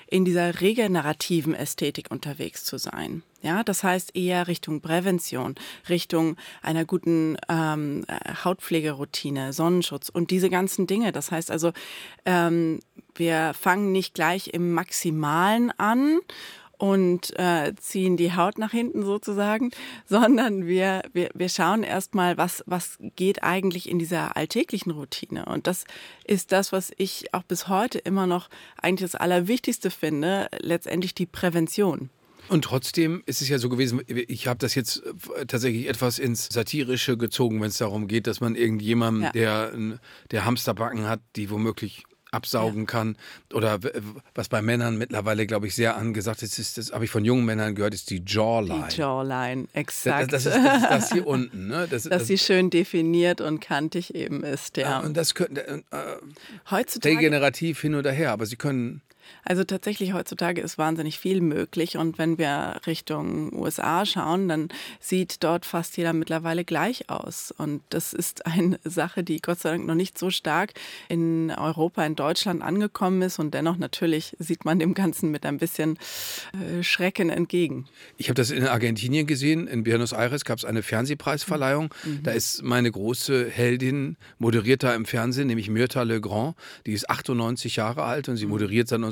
in dieser regenerativen Ästhetik unterwegs zu sein. Ja, das heißt eher Richtung Prävention, Richtung einer guten Hautpflegeroutine, Sonnenschutz und diese ganzen Dinge. Das heißt also, wir fangen nicht gleich im Maximalen an und ziehen die Haut nach hinten sozusagen, sondern wir schauen erstmal, was geht eigentlich in dieser alltäglichen Routine. Und das ist das, was ich auch bis heute immer noch eigentlich das Allerwichtigste finde, letztendlich die Prävention. Und trotzdem ist es ja so gewesen, ich habe das jetzt tatsächlich etwas ins Satirische gezogen, wenn es darum geht, dass man irgendjemandem, der Hamsterbacken hat, die womöglich absaugen kann. Oder was bei Männern mittlerweile, glaube ich, sehr angesagt ist, das habe ich von jungen Männern gehört, ist die Jawline. Die Jawline, exakt. Das ist das hier unten. Ne? Dass sie schön definiert und kantig eben ist, ja. Und das könnte heutzutage degenerativ hin oder her, aber sie können... Also tatsächlich heutzutage ist wahnsinnig viel möglich und wenn wir Richtung USA schauen, dann sieht dort fast jeder mittlerweile gleich aus. Und das ist eine Sache, die Gott sei Dank noch nicht so stark in Europa, in Deutschland angekommen ist und dennoch natürlich sieht man dem Ganzen mit ein bisschen Schrecken entgegen. Ich habe das in Argentinien gesehen, in Buenos Aires gab es eine Fernsehpreisverleihung. Da ist meine große Heldin, moderiert da im Fernsehen, nämlich Myrtha Legrand, die ist 98 Jahre alt und sie moderiert seit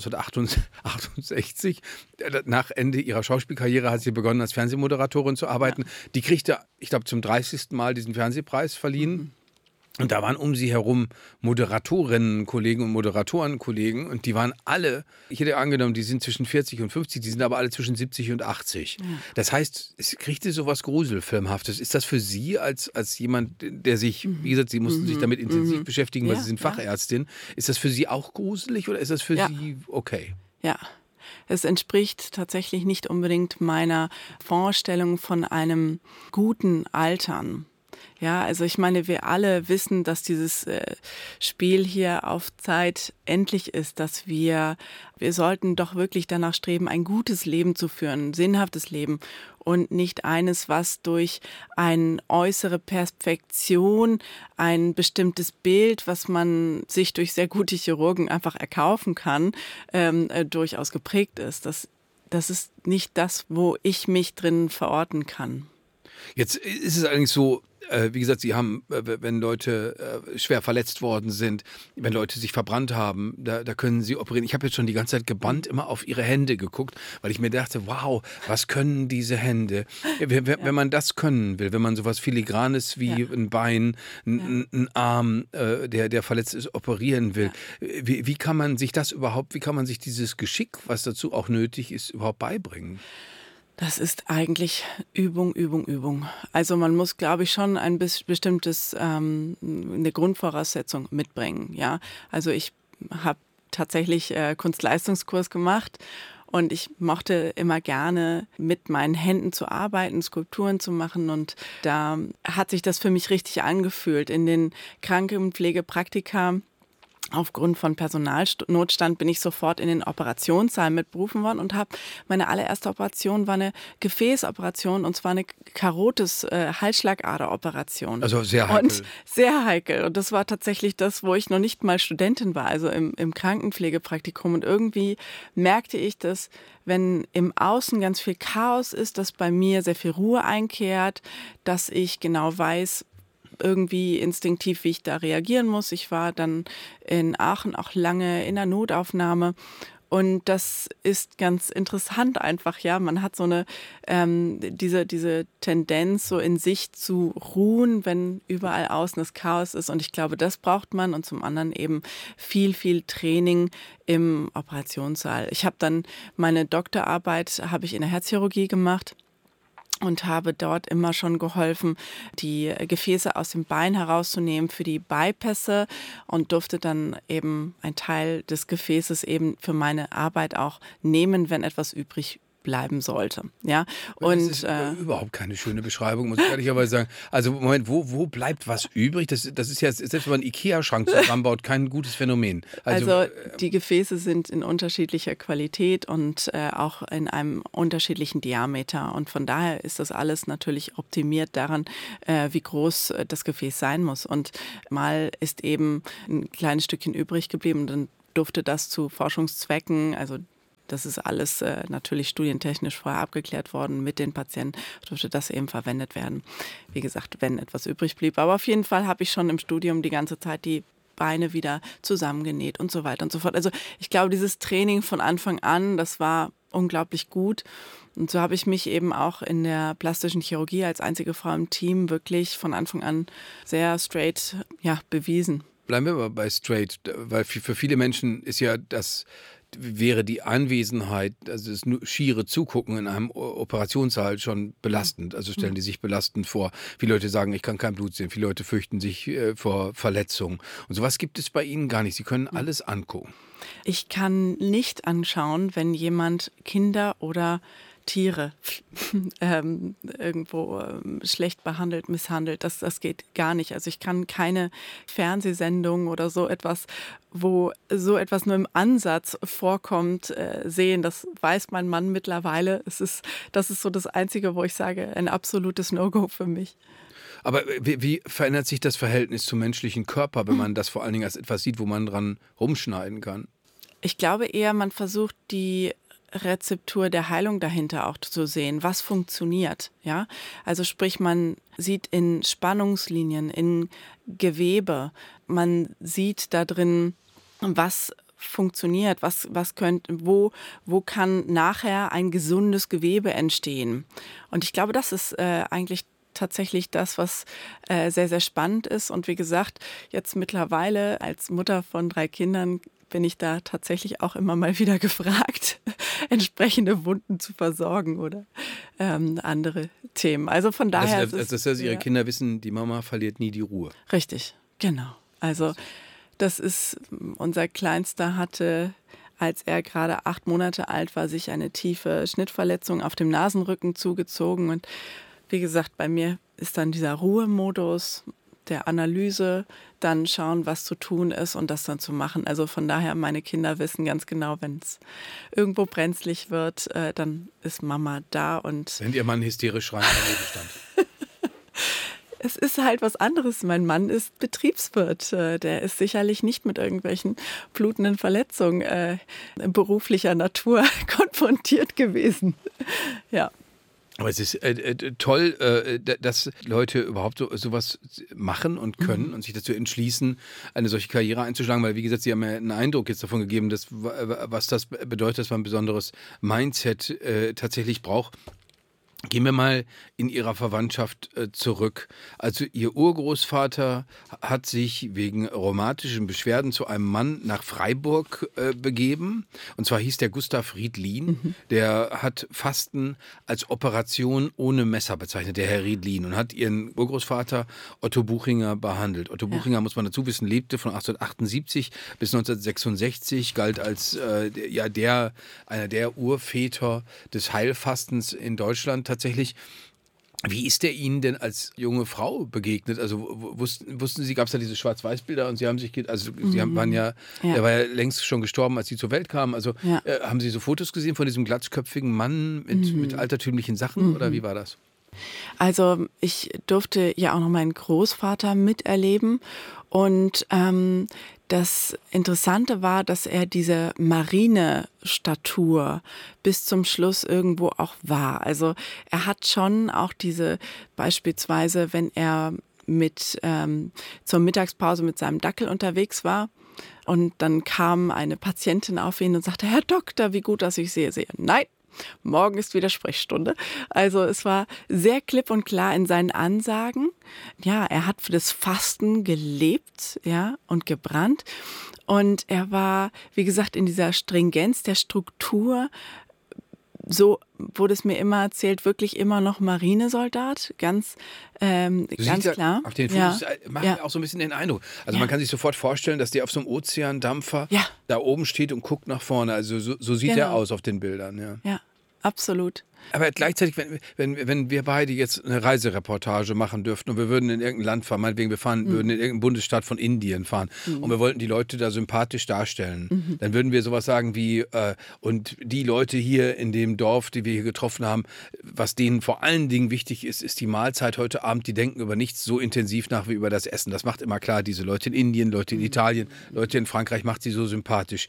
1968. Nach Ende ihrer Schauspielkarriere hat sie begonnen, als Fernsehmoderatorin zu arbeiten. Die kriegte, ich glaube, zum 30. Mal diesen Fernsehpreis verliehen. Und da waren um sie herum Moderatorinnen-Kollegen und Moderatorenkollegen und die waren alle, ich hätte angenommen, die sind zwischen 40 und 50, die sind aber alle zwischen 70 und 80. Ja. Das heißt, es kriegte sowas Gruselfilmhaftes. Ist das für Sie als jemand, der sich, wie gesagt, Sie mussten sich damit intensiv beschäftigen, weil Sie sind Fachärztin, ist das für Sie auch gruselig oder ist das für Sie okay? Ja. Es entspricht tatsächlich nicht unbedingt meiner Vorstellung von einem guten Altern. Ja, also ich meine, wir alle wissen, dass dieses Spiel hier auf Zeit endlich ist, dass wir sollten doch wirklich danach streben, ein gutes Leben zu führen, ein sinnhaftes Leben und nicht eines, was durch eine äußere Perfektion, ein bestimmtes Bild, was man sich durch sehr gute Chirurgen einfach erkaufen kann, durchaus geprägt ist. Das ist nicht das, wo ich mich drin verorten kann. Jetzt ist es allerdings so, wie gesagt, Sie haben, wenn Leute schwer verletzt worden sind, wenn Leute sich verbrannt haben, da können Sie operieren. Ich habe jetzt schon die ganze Zeit gebannt immer auf Ihre Hände geguckt, weil ich mir dachte, wow, was können diese Hände? Wenn man das können will, wenn man sowas Filigranes wie ein Bein, ein Arm, der verletzt ist, operieren will, wie kann man sich das überhaupt, wie kann man sich dieses Geschick, was dazu auch nötig ist, überhaupt beibringen? Das ist eigentlich Übung, Übung, Übung. Also man muss, glaube ich, schon ein bestimmtes, eine Grundvoraussetzung mitbringen. Ja, also ich habe tatsächlich Kunstleistungskurs gemacht und ich mochte immer gerne mit meinen Händen zu arbeiten, Skulpturen zu machen und da hat sich das für mich richtig angefühlt. In den Krankenpflegepraktika aufgrund von Personalnotstand bin ich sofort in den Operationssaal mitberufen worden und habe meine allererste Operation war eine Gefäßoperation und zwar eine Karotis-Halsschlagaderoperation. Also sehr heikel. Und sehr heikel. Und das war tatsächlich das, wo ich noch nicht mal Studentin war, also im Krankenpflegepraktikum. Und irgendwie merkte ich, dass wenn im Außen ganz viel Chaos ist, dass bei mir sehr viel Ruhe einkehrt, dass ich genau weiß, irgendwie instinktiv, wie ich da reagieren muss. Ich war dann in Aachen auch lange in der Notaufnahme und das ist ganz interessant einfach, ja. Man hat so eine diese Tendenz, so in sich zu ruhen, wenn überall außen das Chaos ist und ich glaube, das braucht man und zum anderen eben viel, viel Training im Operationssaal. Ich habe dann meine Doktorarbeit habe ich in der Herzchirurgie gemacht. Und habe dort immer schon geholfen, die Gefäße aus dem Bein herauszunehmen für die Bypässe und durfte dann eben einen Teil des Gefäßes eben für meine Arbeit auch nehmen, wenn etwas übrig bleiben sollte. Ja? Und das ist überhaupt keine schöne Beschreibung, muss ich ehrlicherweise sagen. Also Moment, wo bleibt was übrig? Das ist ja, selbst wenn man einen Ikea-Schrank zusammenbaut, kein gutes Phänomen. Also die Gefäße sind in unterschiedlicher Qualität und auch in einem unterschiedlichen Diameter. Und von daher ist das alles natürlich optimiert daran, wie groß das Gefäß sein muss. Und mal ist eben ein kleines Stückchen übrig geblieben, dann durfte das zu Forschungszwecken, also das ist alles natürlich studientechnisch vorher abgeklärt worden mit den Patienten, durfte das eben verwendet werden. Wie gesagt, wenn etwas übrig blieb. Aber auf jeden Fall habe ich schon im Studium die ganze Zeit die Beine wieder zusammengenäht und so weiter und so fort. Also ich glaube, dieses Training von Anfang an, das war unglaublich gut. Und so habe ich mich eben auch in der plastischen Chirurgie als einzige Frau im Team wirklich von Anfang an sehr straight bewiesen. Bleiben wir aber bei straight, weil für viele Menschen ist ja wäre die Anwesenheit, also das schiere Zugucken in einem Operationssaal schon belastend. Also stellen die sich belastend vor. Viele Leute sagen, ich kann kein Blut sehen. Viele Leute fürchten sich vor Verletzungen. Und sowas gibt es bei Ihnen gar nicht. Sie können alles angucken. Ich kann nicht anschauen, wenn jemand Kinder oder Tiere irgendwo schlecht behandelt, misshandelt. Das geht gar nicht. Also ich kann keine Fernsehsendung oder so etwas, wo so etwas nur im Ansatz vorkommt, sehen. Das weiß mein Mann mittlerweile. Das ist so das Einzige, wo ich sage, ein absolutes No-Go für mich. Aber wie verändert sich das Verhältnis zum menschlichen Körper, wenn man das vor allen Dingen als etwas sieht, wo man dran rumschneiden kann? Ich glaube eher, man versucht die Rezeptur der Heilung dahinter auch zu sehen, was funktioniert, ja? Also sprich, man sieht in Spannungslinien, in Gewebe, man sieht da drin, was funktioniert, wo kann nachher ein gesundes Gewebe entstehen. Und ich glaube, das ist eigentlich tatsächlich das, was sehr, sehr spannend ist. Und wie gesagt, jetzt mittlerweile als Mutter von 3 Kindern bin ich da tatsächlich auch immer mal wieder gefragt, entsprechende Wunden zu versorgen oder andere Themen. Also von daher das heißt, Ihre Kinder wissen, die Mama verliert nie die Ruhe. Richtig, genau. Also das ist, unser Kleinster hatte, als er gerade 8 Monate alt war, sich eine tiefe Schnittverletzung auf dem Nasenrücken zugezogen. Und wie gesagt, bei mir ist dann dieser Ruhemodus der Analyse, dann schauen, was zu tun ist und das dann zu machen. Also von daher, meine Kinder wissen ganz genau, wenn es irgendwo brenzlig wird, dann ist Mama da. Und wenn Ihr Mann hysterisch schreiend daneben stand. Es ist halt was anderes. Mein Mann ist Betriebswirt. Der ist sicherlich nicht mit irgendwelchen blutenden Verletzungen beruflicher Natur konfrontiert gewesen. Ja. Aber es ist toll, dass Leute überhaupt sowas machen und können und sich dazu entschließen, eine solche Karriere einzuschlagen, weil, wie gesagt, Sie haben ja einen Eindruck jetzt davon gegeben, dass, was das bedeutet, dass man ein besonderes Mindset tatsächlich braucht. Gehen wir mal in Ihrer Verwandtschaft zurück. Also Ihr Urgroßvater hat sich wegen rheumatischen Beschwerden zu einem Mann nach Freiburg begeben. Und zwar hieß der Gustav Riedlin. Der hat Fasten als Operation ohne Messer bezeichnet, der Herr Riedlin. Und hat Ihren Urgroßvater Otto Buchinger behandelt. Otto Buchinger, muss man dazu wissen, lebte von 1878 bis 1966, galt als einer der Urväter des Heilfastens in Deutschland tatsächlich. Wie ist der Ihnen denn als junge Frau begegnet? Also wussten Sie, gab es da diese Schwarz-Weiß-Bilder und Sie haben sich, waren ja, er war ja längst schon gestorben, als Sie zur Welt kamen. Also haben Sie so Fotos gesehen von diesem glatzköpfigen Mann mit altertümlichen Sachen oder wie war das? Also ich durfte ja auch noch meinen Großvater miterleben und das Interessante war, dass er diese Marine-Statur bis zum Schluss irgendwo auch war. Also er hat schon auch diese, beispielsweise, wenn er zur Mittagspause mit seinem Dackel unterwegs war und dann kam eine Patientin auf ihn und sagte, Herr Doktor, wie gut, dass ich Sie sehe. Nein. Morgen ist wieder Sprechstunde. Also es war sehr klipp und klar in seinen Ansagen. Ja, er hat für das Fasten gelebt, ja, und gebrannt. Und er war, wie gesagt, in dieser Stringenz der Struktur, so wurde es mir immer erzählt, wirklich immer noch Marinesoldat, ganz klar. Auf den Fotos macht auch so ein bisschen den Eindruck. Also man kann sich sofort vorstellen, dass der auf so einem Ozeandampfer da oben steht und guckt nach vorne. Also so sieht er aus auf den Bildern. Ja, absolut. Aber gleichzeitig, wenn wir beide jetzt eine Reisereportage machen dürften und wir würden in irgendein Land fahren, meinetwegen wir würden in irgendeinen Bundesstaat von Indien fahren und wir wollten die Leute da sympathisch darstellen, dann würden wir sowas sagen wie, und die Leute hier in dem Dorf, die wir hier getroffen haben, was denen vor allen Dingen wichtig ist, ist die Mahlzeit heute Abend. Die denken über nichts so intensiv nach wie über das Essen. Das macht immer klar, diese Leute in Indien, Leute in Italien, Leute in Frankreich macht sie so sympathisch.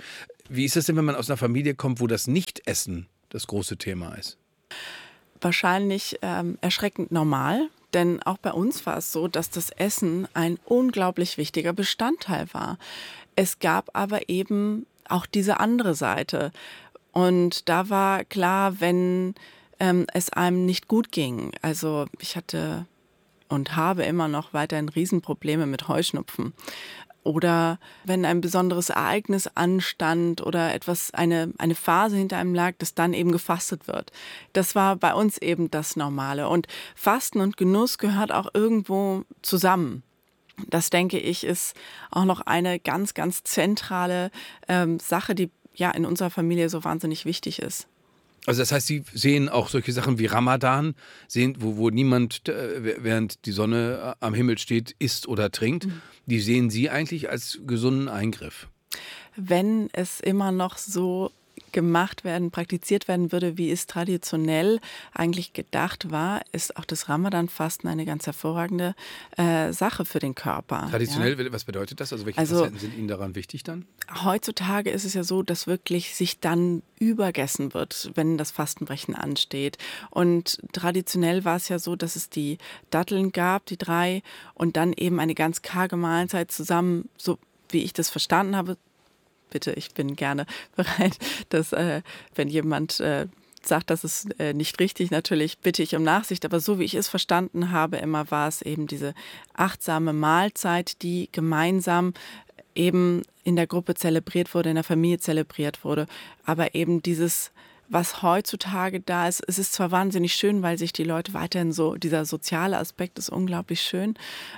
Wie ist es denn, wenn man aus einer Familie kommt, wo das Nichtessen das große Thema ist? Wahrscheinlich erschreckend normal, denn auch bei uns war es so, dass das Essen ein unglaublich wichtiger Bestandteil war. Es gab aber eben auch diese andere Seite. Und da war klar, wenn es einem nicht gut ging. Also ich hatte und habe immer noch weiterhin Riesenprobleme mit Heuschnupfen. Oder wenn ein besonderes Ereignis anstand oder eine Phase hinter einem lag, dass dann eben gefastet wird. Das war bei uns eben das Normale. Und Fasten und Genuss gehört auch irgendwo zusammen. Das, denke ich, ist auch noch eine ganz, ganz zentrale Sache, die ja in unserer Familie so wahnsinnig wichtig ist. Also das heißt, Sie sehen auch solche Sachen wie Ramadan, wo niemand, während die Sonne am Himmel steht, isst oder trinkt. Die sehen Sie eigentlich als gesunden Eingriff. Wenn es immer noch so praktiziert werden würde, wie es traditionell eigentlich gedacht war, ist auch das Ramadan-Fasten eine ganz hervorragende Sache für den Körper. Traditionell, ja. Was bedeutet das? Also welche Facetten sind Ihnen daran wichtig dann? Heutzutage ist es ja so, dass wirklich sich dann übergessen wird, wenn das Fastenbrechen ansteht. Und traditionell war es ja so, dass es die Datteln gab, die 3, und dann eben eine ganz karge Mahlzeit zusammen, so wie ich das verstanden habe. Bitte, ich bin gerne bereit, dass, wenn jemand sagt, das ist nicht richtig, natürlich bitte ich um Nachsicht. Aber so wie ich es verstanden habe, immer war es eben diese achtsame Mahlzeit, die gemeinsam eben in der Gruppe zelebriert wurde, in der Familie zelebriert wurde. Aber eben dieses, was heutzutage da ist, es ist zwar wahnsinnig schön, weil sich die Leute weiterhin so, dieser soziale Aspekt ist unglaublich schön,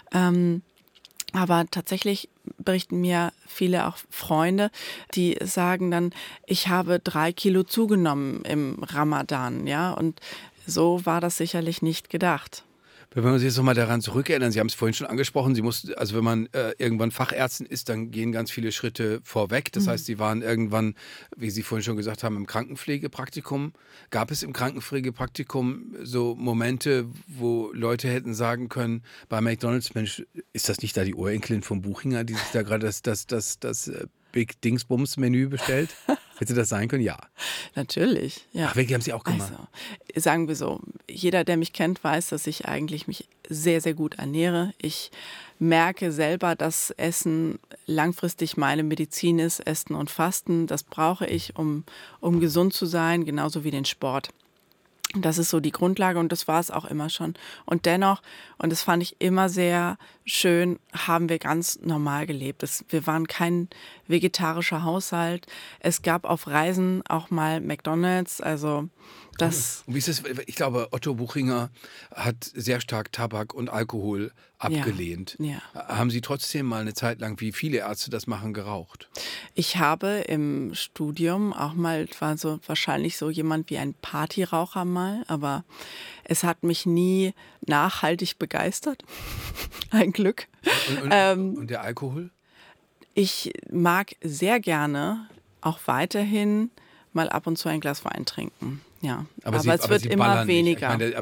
aber tatsächlich berichten mir viele auch Freunde, die sagen dann, ich habe 3 Kilo zugenommen im Ramadan, ja, und so war das sicherlich nicht gedacht. Wenn wir uns jetzt nochmal daran zurückerinnern, Sie haben es vorhin schon angesprochen, also wenn man irgendwann Fachärztin ist, dann gehen ganz viele Schritte vorweg. Das heißt, Sie waren irgendwann, wie Sie vorhin schon gesagt haben, im Krankenpflegepraktikum. Gab es im Krankenpflegepraktikum so Momente, wo Leute hätten sagen können, bei McDonald's, Mensch, ist das nicht da die Urenkelin vom Buchinger, die sich da gerade das Big Dingsbums Menü bestellt? Hätte das sein können? Ja. Natürlich, ja. Ach, welche haben Sie auch gemacht? Also, sagen wir so, jeder, der mich kennt, weiß, dass ich eigentlich mich sehr, sehr gut ernähre. Ich merke selber, dass Essen langfristig meine Medizin ist, Essen und Fasten. Das brauche ich, um gesund zu sein, genauso wie den Sport. Das ist so die Grundlage und das war es auch immer schon. Und dennoch, und das fand ich immer sehr schön, haben wir ganz normal gelebt. Wir waren kein vegetarischer Haushalt. Es gab auf Reisen auch mal McDonald's, also das... Und wie ist es? Ich glaube, Otto Buchinger hat sehr stark Tabak und Alkohol abgelehnt. Ja. Haben Sie trotzdem mal eine Zeit lang, wie viele Ärzte das machen, geraucht? Ich habe im Studium auch mal, war so wahrscheinlich so jemand wie ein Partyraucher mal, aber es hat mich nie nachhaltig begeistert. Ein Glück. Und der Alkohol? Ich mag sehr gerne auch weiterhin mal ab und zu ein Glas Wein trinken. Ja, aber es wird immer weniger. Ich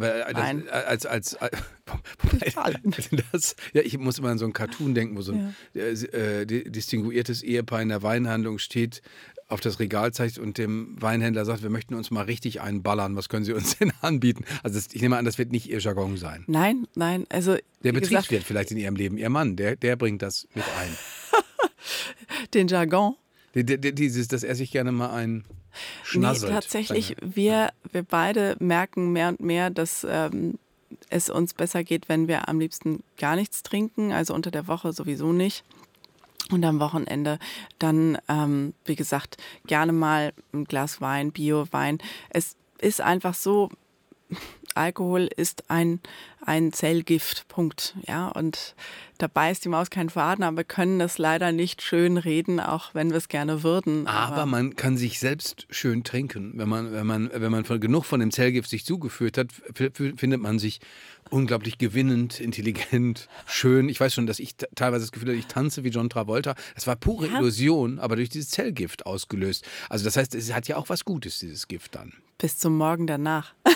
meine, ich muss immer an so einen Cartoon denken, wo so ein distinguiertes Ehepaar in der Weinhandlung steht, auf das Regal zeigt und dem Weinhändler sagt, wir möchten uns mal richtig einballern, was können Sie uns denn anbieten? Also ich nehme an, das wird nicht Ihr Jargon sein. Nein, also der Betriebswirt vielleicht in Ihrem Leben, Ihr Mann, der bringt das mit ein. Den Jargon? Dass er sich gerne mal schnazzelt. Nee, tatsächlich, wir beide merken mehr und mehr, dass es uns besser geht, wenn wir am liebsten gar nichts trinken, also unter der Woche sowieso nicht. Und am Wochenende dann, wie gesagt, gerne mal ein Glas Wein, Bio-Wein. Es ist einfach so, Alkohol ist ein Zellgift, Punkt. Ja, und da beißt die Maus keinen Faden, aber wir können das leider nicht schön reden, auch wenn wir es gerne würden. Aber man kann sich selbst schön trinken. Wenn man genug von dem Zellgift sich zugeführt hat, findet man sich unglaublich gewinnend, intelligent, schön. Ich weiß schon, dass ich teilweise das Gefühl hatte, ich tanze wie John Travolta. Das war pure Illusion, aber durch dieses Zellgift ausgelöst. Also das heißt, es hat ja auch was Gutes, dieses Gift dann. Bis zum Morgen danach.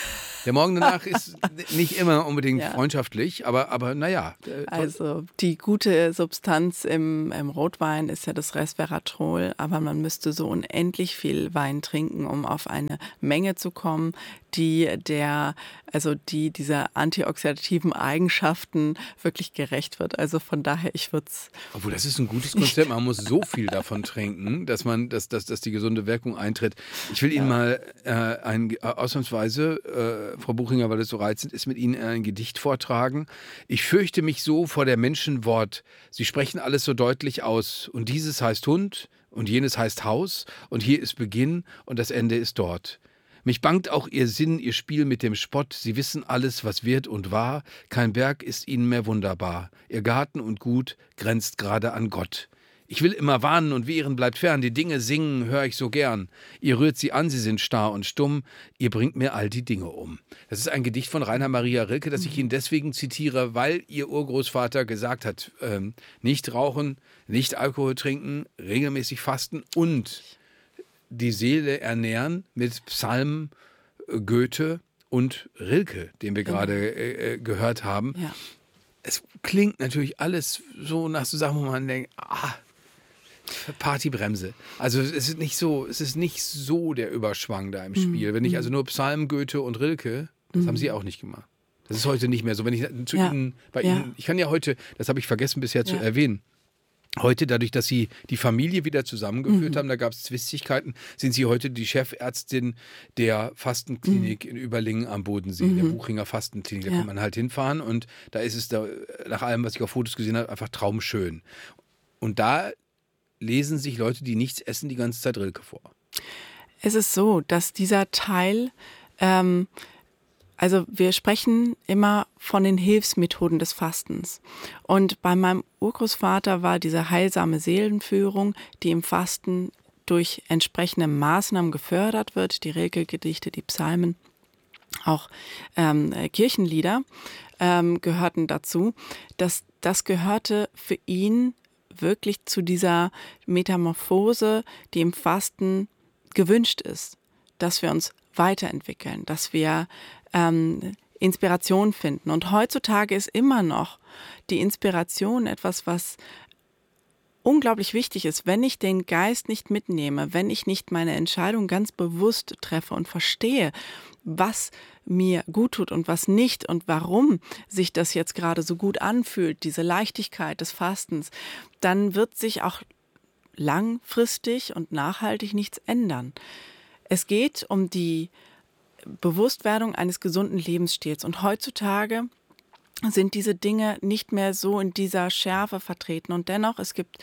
Der Morgen danach ist nicht immer unbedingt Ja. freundschaftlich, aber naja. Also die gute Substanz im Rotwein ist ja das Resveratrol, aber man müsste so unendlich viel Wein trinken, um auf eine Menge zu kommen, die dieser antioxidativen Eigenschaften wirklich gerecht wird. Also von daher, ich würde es. Obwohl, das ist ein gutes Konzept. Man muss so viel davon trinken, dass die gesunde Wirkung eintritt. Ich will Ihnen mal ausnahmsweise, Frau Buchinger, weil es so reizend ist, mit Ihnen ein Gedicht vortragen. Ich fürchte mich so vor der Menschenwort. Sie sprechen alles so deutlich aus. Und dieses heißt Hund und jenes heißt Haus. Und hier ist Beginn und das Ende ist dort. Mich bangt auch ihr Sinn, ihr Spiel mit dem Spott. Sie wissen alles, was wird und war. Kein Berg ist ihnen mehr wunderbar. Ihr Garten und Gut grenzt gerade an Gott. Ich will immer warnen und wehren, bleibt fern. Die Dinge singen, hör ich so gern. Ihr rührt sie an, sie sind starr und stumm. Ihr bringt mir all die Dinge um. Das ist ein Gedicht von Rainer Maria Rilke, das ich Ihnen deswegen zitiere, weil Ihr Urgroßvater gesagt hat, nicht rauchen, nicht Alkohol trinken, regelmäßig fasten und die Seele ernähren mit Psalmen, Goethe und Rilke, den wir gerade gehört haben. Ja. Es klingt natürlich alles so nach so Sachen, wo man denkt, Partybremse. Also es ist nicht so der Überschwang da im Spiel. Wenn ich also nur Psalmen, Goethe und Rilke, das haben Sie auch nicht gemacht. Das ist heute nicht mehr so. Wenn ich zu Ihnen, Ihnen, ich kann ja heute, das habe ich vergessen bisher zu erwähnen, heute, dadurch, dass Sie die Familie wieder zusammengeführt haben, da gab es Zwistigkeiten, sind Sie heute die Chefärztin der Fastenklinik in Überlingen am Bodensee, der Buchinger Fastenklinik. Da kann man halt hinfahren und da ist es, nach allem, was ich auf Fotos gesehen habe, einfach traumschön. Und da lesen sich Leute, die nichts essen, die ganze Zeit Rilke vor. Es ist so, dass dieser Teil, also wir sprechen immer von den Hilfsmethoden des Fastens. Und bei meinem Urgroßvater war diese heilsame Seelenführung, die im Fasten durch entsprechende Maßnahmen gefördert wird, die Rilke-Gedichte, die Psalmen, auch Kirchenlieder gehörten dazu. Das gehörte für ihn wirklich zu dieser Metamorphose, die im Fasten gewünscht ist, dass wir uns weiterentwickeln, dass wir Inspiration finden. Und heutzutage ist immer noch die Inspiration etwas, was unglaublich wichtig ist. Wenn ich den Geist nicht mitnehme, wenn ich nicht meine Entscheidung ganz bewusst treffe und verstehe, was mir gut tut und was nicht und warum sich das jetzt gerade so gut anfühlt, diese Leichtigkeit des Fastens, dann wird sich auch langfristig und nachhaltig nichts ändern. Es geht um die Bewusstwerdung eines gesunden Lebensstils. Und heutzutage sind diese Dinge nicht mehr so in dieser Schärfe vertreten. Und dennoch, es gibt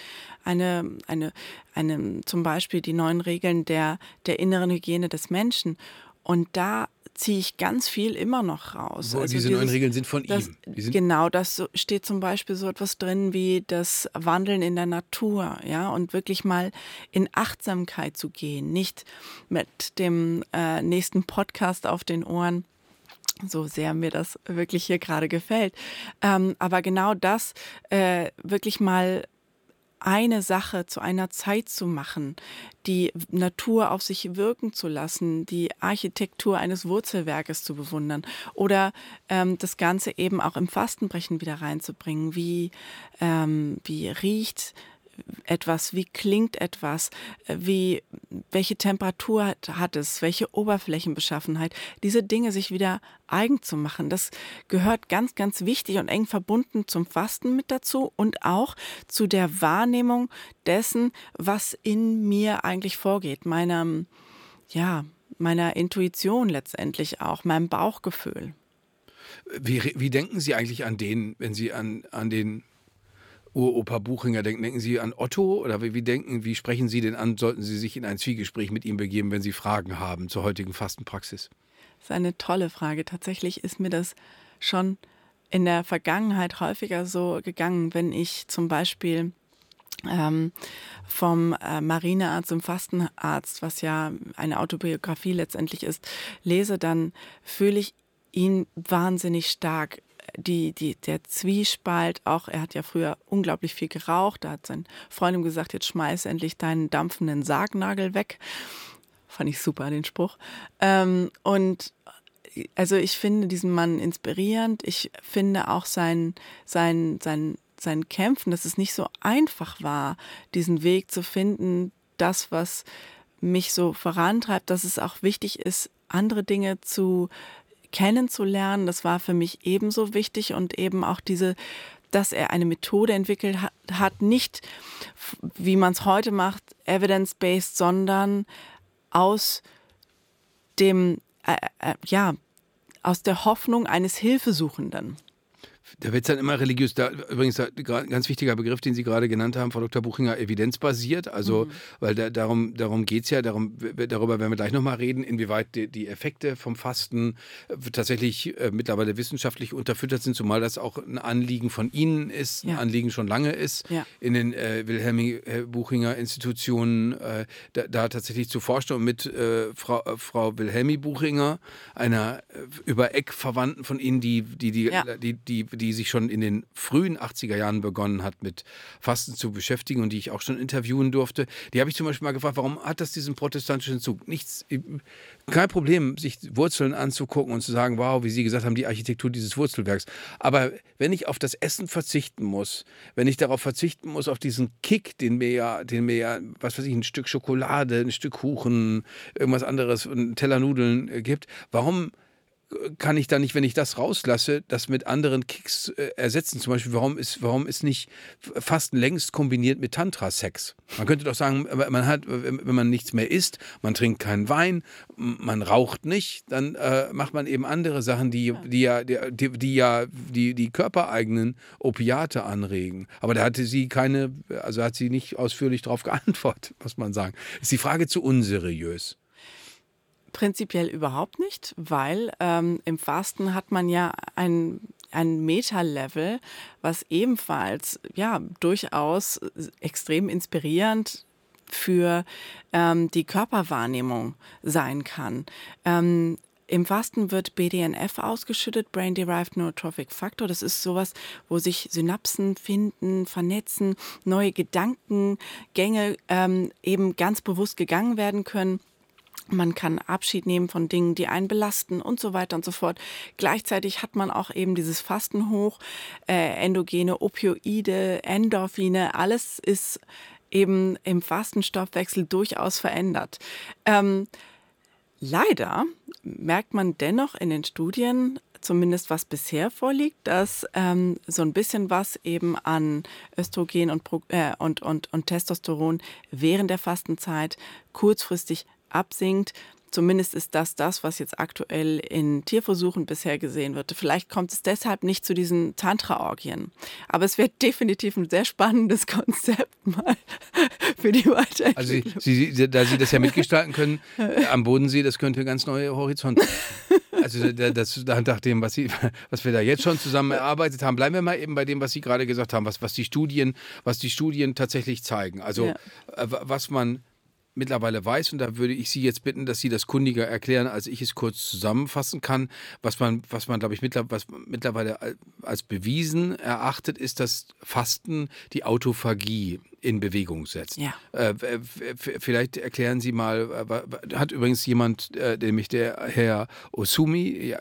zum Beispiel die 9 Regeln der inneren Hygiene des Menschen. Und da ziehe ich ganz viel immer noch raus. Also diese 9 Regeln sind von ihm. Genau, das steht zum Beispiel so etwas drin wie das Wandeln in der Natur, ja, und wirklich mal in Achtsamkeit zu gehen, nicht mit dem nächsten Podcast auf den Ohren, so sehr mir das wirklich hier gerade gefällt. Aber genau das, wirklich mal eine Sache zu einer Zeit zu machen, die Natur auf sich wirken zu lassen, die Architektur eines Wurzelwerkes zu bewundern oder das Ganze eben auch im Fastenbrechen wieder reinzubringen. Wie riecht etwas, wie klingt etwas, welche Temperatur hat es, welche Oberflächenbeschaffenheit, diese Dinge sich wieder eigen zu machen. Das gehört ganz, ganz wichtig und eng verbunden zum Fasten mit dazu und auch zu der Wahrnehmung dessen, was in mir eigentlich vorgeht, meiner Intuition letztendlich auch, meinem Bauchgefühl. Wie denken Sie eigentlich an den, wenn Sie an den Uropa Buchinger denken? Denken Sie an Otto oder wie sprechen Sie denn an? Sollten Sie sich in ein Zwiegespräch mit ihm begeben, wenn Sie Fragen haben zur heutigen Fastenpraxis? Das ist eine tolle Frage. Tatsächlich ist mir das schon in der Vergangenheit häufiger so gegangen, wenn ich zum Beispiel vom Marinearzt zum Fastenarzt, was ja eine Autobiografie letztendlich ist, lese, dann fühle ich ihn wahnsinnig stark. Der Zwiespalt, auch er hat ja früher unglaublich viel geraucht, da hat sein Freund ihm gesagt, jetzt schmeiß endlich deinen dampfenden Sargnagel weg. Fand ich super, den Spruch. Und also ich finde diesen Mann inspirierend. Ich finde auch sein Kämpfen, dass es nicht so einfach war, diesen Weg zu finden, das, was mich so vorantreibt, dass es auch wichtig ist, andere Dinge kennenzulernen. Das war für mich ebenso wichtig und eben auch dass er eine Methode entwickelt hat, nicht, wie man es heute macht, evidence-based, sondern aus aus der Hoffnung eines Hilfesuchenden. Da wird es dann immer religiös. Übrigens, ganz wichtiger Begriff, den Sie gerade genannt haben, Frau Dr. Buchinger, evidenzbasiert. Also, weil darum geht es ja, darüber werden wir gleich nochmal reden, inwieweit die Effekte vom Fasten tatsächlich mittlerweile wissenschaftlich unterfüttert sind, zumal das auch ein Anliegen von Ihnen ist, ein Anliegen schon lange ist, in den Wilhelmi-Buchinger-Institutionen da tatsächlich zu forschen und mit Frau Wilhelmi Buchinger, einer über Eck Verwandten von Ihnen, die sich schon in den frühen 80er Jahren begonnen hat, mit Fasten zu beschäftigen und die ich auch schon interviewen durfte. Die habe ich zum Beispiel mal gefragt, warum hat das diesen protestantischen Zug? Kein Problem, sich Wurzeln anzugucken und zu sagen, wow, wie Sie gesagt haben, die Architektur dieses Wurzelwerks. Aber wenn ich auf das Essen verzichten muss, wenn ich darauf verzichten muss, auf diesen Kick, den mir ja, was weiß ich, ein Stück Schokolade, ein Stück Kuchen, irgendwas anderes, einen Teller Nudeln gibt, warum kann ich dann nicht, wenn ich das rauslasse, das mit anderen Kicks ersetzen? Zum Beispiel, warum ist nicht Fasten längst kombiniert mit Tantra-Sex? Man könnte doch sagen, man hat, wenn man nichts mehr isst, man trinkt keinen Wein, man raucht nicht, dann macht man eben andere Sachen, die körpereigenen Opiate anregen. Aber da hatte sie hat sie nicht ausführlich darauf geantwortet, muss man sagen. Ist die Frage zu unseriös? Prinzipiell überhaupt nicht, weil im Fasten hat man ja ein Meta-Level, was ebenfalls durchaus extrem inspirierend für die Körperwahrnehmung sein kann. Im Fasten wird BDNF ausgeschüttet, Brain-Derived Neurotrophic Factor. Das ist sowas, wo sich Synapsen finden, vernetzen, neue Gedankengänge eben ganz bewusst gegangen werden können. Man kann Abschied nehmen von Dingen, die einen belasten und so weiter und so fort. Gleichzeitig hat man auch eben dieses Fastenhoch, endogene Opioide, Endorphine, alles ist eben im Fastenstoffwechsel durchaus verändert. Leider merkt man dennoch in den Studien, zumindest was bisher vorliegt, dass so ein bisschen was eben an Östrogen und Testosteron während der Fastenzeit kurzfristig absinkt. Zumindest ist das, was jetzt aktuell in Tierversuchen bisher gesehen wird. Vielleicht kommt es deshalb nicht zu diesen Tantra-Orgien. Aber es wird definitiv ein sehr spannendes Konzept mal für die Weiterentwicklung. Also da Sie das ja mitgestalten können, am Bodensee, das könnte ganz neue Horizonte. Also nach dem, was wir da jetzt schon zusammen erarbeitet haben, bleiben wir mal eben bei dem, was Sie gerade gesagt haben, was die Studien tatsächlich zeigen. Also was man mittlerweile weiß, und da würde ich Sie jetzt bitten, dass Sie das kundiger erklären, als ich es kurz zusammenfassen kann. Was man glaube ich, mittlerweile als bewiesen erachtet, ist, dass Fasten die Autophagie in Bewegung setzt. Ja. Vielleicht erklären Sie mal, hat übrigens jemand, nämlich der Herr Osumi,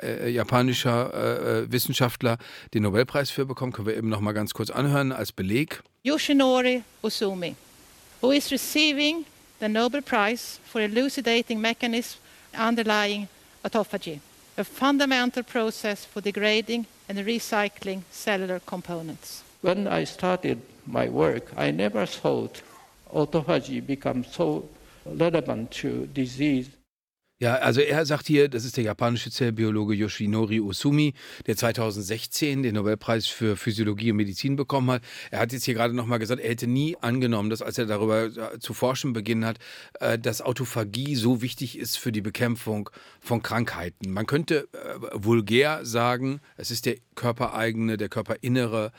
japanischer Wissenschaftler, den Nobelpreis für bekommen, können wir eben noch mal ganz kurz anhören als Beleg. Yoshinori Osumi, who is receiving the Nobel Prize for elucidating mechanisms underlying autophagy, a fundamental process for degrading and recycling cellular components. When I started my work, I never thought autophagy becomes so relevant to disease. Ja, also er sagt hier, das ist der japanische Zellbiologe Yoshinori Osumi, der 2016 den Nobelpreis für Physiologie und Medizin bekommen hat. Er hat jetzt hier gerade nochmal gesagt, er hätte nie angenommen, dass als er darüber zu forschen beginnen hat, dass Autophagie so wichtig ist für die Bekämpfung von Krankheiten. Man könnte vulgär sagen, es ist der körpereigene, der körperinnere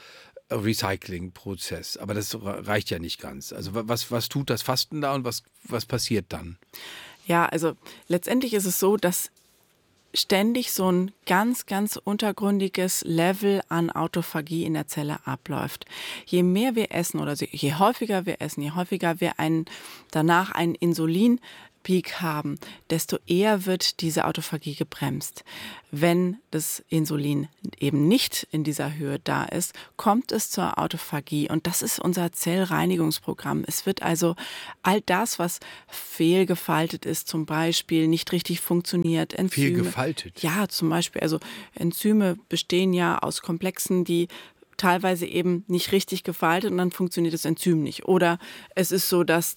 Recycling-Prozess. Aber das reicht ja nicht ganz. Also was tut das Fasten da und was passiert dann? Ja, also letztendlich ist es so, dass ständig so ein ganz, ganz untergründiges Level an Autophagie in der Zelle abläuft. Je mehr wir essen oder je häufiger wir essen, je häufiger wir danach einen Insulinpeak Peak haben, desto eher wird diese Autophagie gebremst. Wenn das Insulin eben nicht in dieser Höhe da ist, kommt es zur Autophagie und das ist unser Zellreinigungsprogramm. Es wird also all das, was fehlgefaltet ist, zum Beispiel nicht richtig funktioniert, Enzyme. Fehlgefaltet? Ja, zum Beispiel, also Enzyme bestehen ja aus Komplexen, die teilweise eben nicht richtig gefaltet und dann funktioniert das Enzym nicht. Oder es ist so, dass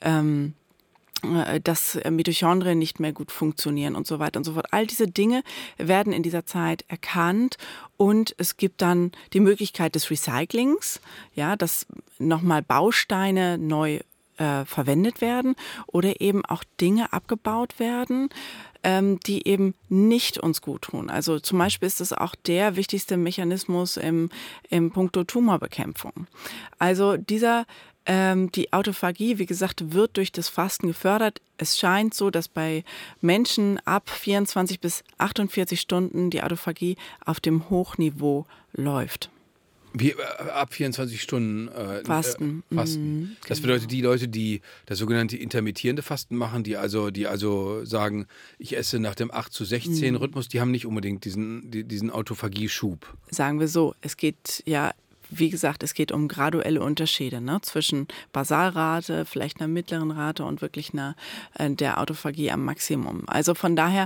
dass Mitochondrien nicht mehr gut funktionieren und so weiter und so fort. All diese Dinge werden in dieser Zeit erkannt und es gibt dann die Möglichkeit des Recyclings, ja, dass nochmal Bausteine neu verwendet werden oder eben auch Dinge abgebaut werden, die eben nicht uns gut tun. Also zum Beispiel ist das auch der wichtigste Mechanismus im Punkto Tumorbekämpfung. Also die Autophagie, wie gesagt, wird durch das Fasten gefördert. Es scheint so, dass bei Menschen ab 24 bis 48 Stunden die Autophagie auf dem Hochniveau läuft. Wie ab 24 Stunden Fasten. Fasten. Das bedeutet, die Leute, die das sogenannte intermittierende Fasten machen, die also sagen, ich esse nach dem 8:16 Rhythmus, die haben nicht unbedingt diesen Autophagie-Schub. Sagen wir so, es geht ja, wie gesagt, es geht um graduelle Unterschiede, ne, zwischen Basalrate, vielleicht einer mittleren Rate und wirklich der Autophagie am Maximum. Also von daher,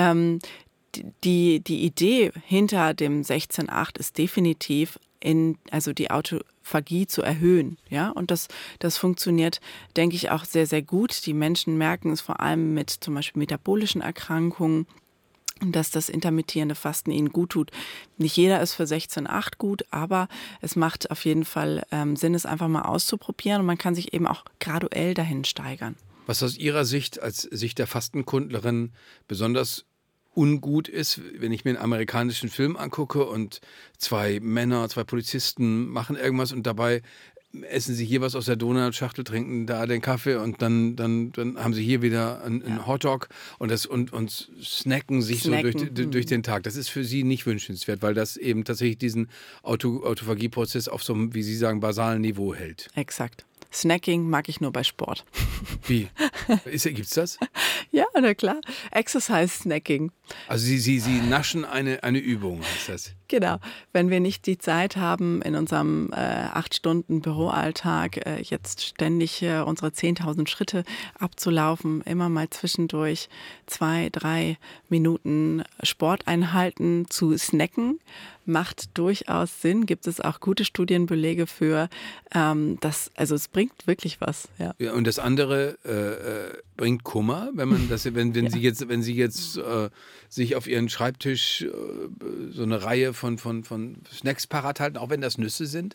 die Idee hinter dem 16:8 ist definitiv, also die Autophagie zu erhöhen, ja, und das funktioniert, denke ich, auch sehr, sehr gut. Die Menschen merken es vor allem mit zum Beispiel metabolischen Erkrankungen, dass das intermittierende Fasten ihnen gut tut. Nicht jeder ist für 16:8 gut, aber es macht auf jeden Fall Sinn, es einfach mal auszuprobieren und man kann sich eben auch graduell dahin steigern. Was aus Ihrer Sicht, als Sicht der Fastenkundlerin, besonders ungut ist, wenn ich mir einen amerikanischen Film angucke und zwei Polizisten machen irgendwas und dabei essen sie hier was aus der Donutschachtel, trinken da den Kaffee und dann haben sie hier wieder einen Hotdog und snacken sich so durch den Tag. Das ist für sie nicht wünschenswert, weil das eben tatsächlich diesen Autophagie-Prozess auf so einem, wie Sie sagen, basalen Niveau hält. Exakt. Snacking mag ich nur bei Sport. Wie? Gibt's das? Ja, na klar. Exercise Snacking. Also Sie naschen eine Übung, heißt das? Genau. Wenn wir nicht die Zeit haben, in unserem 8-Stunden-Büroalltag jetzt ständig unsere 10.000 Schritte abzulaufen, immer mal zwischendurch 2-3 Minuten Sporteinheiten zu snacken, macht durchaus Sinn. Gibt es auch gute Studienbelege für. Also es bringt wirklich was. Ja. Ja, und das andere bringt Kummer, wenn Sie jetzt sich auf Ihren Schreibtisch so eine Reihe von Snacks parat halten, auch wenn das Nüsse sind?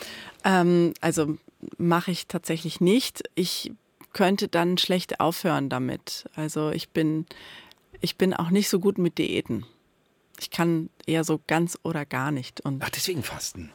Also mache ich tatsächlich nicht. Ich könnte dann schlecht aufhören damit. Also ich bin auch nicht so gut mit Diäten. Ich kann eher so ganz oder gar nicht. Ach, deswegen Fasten.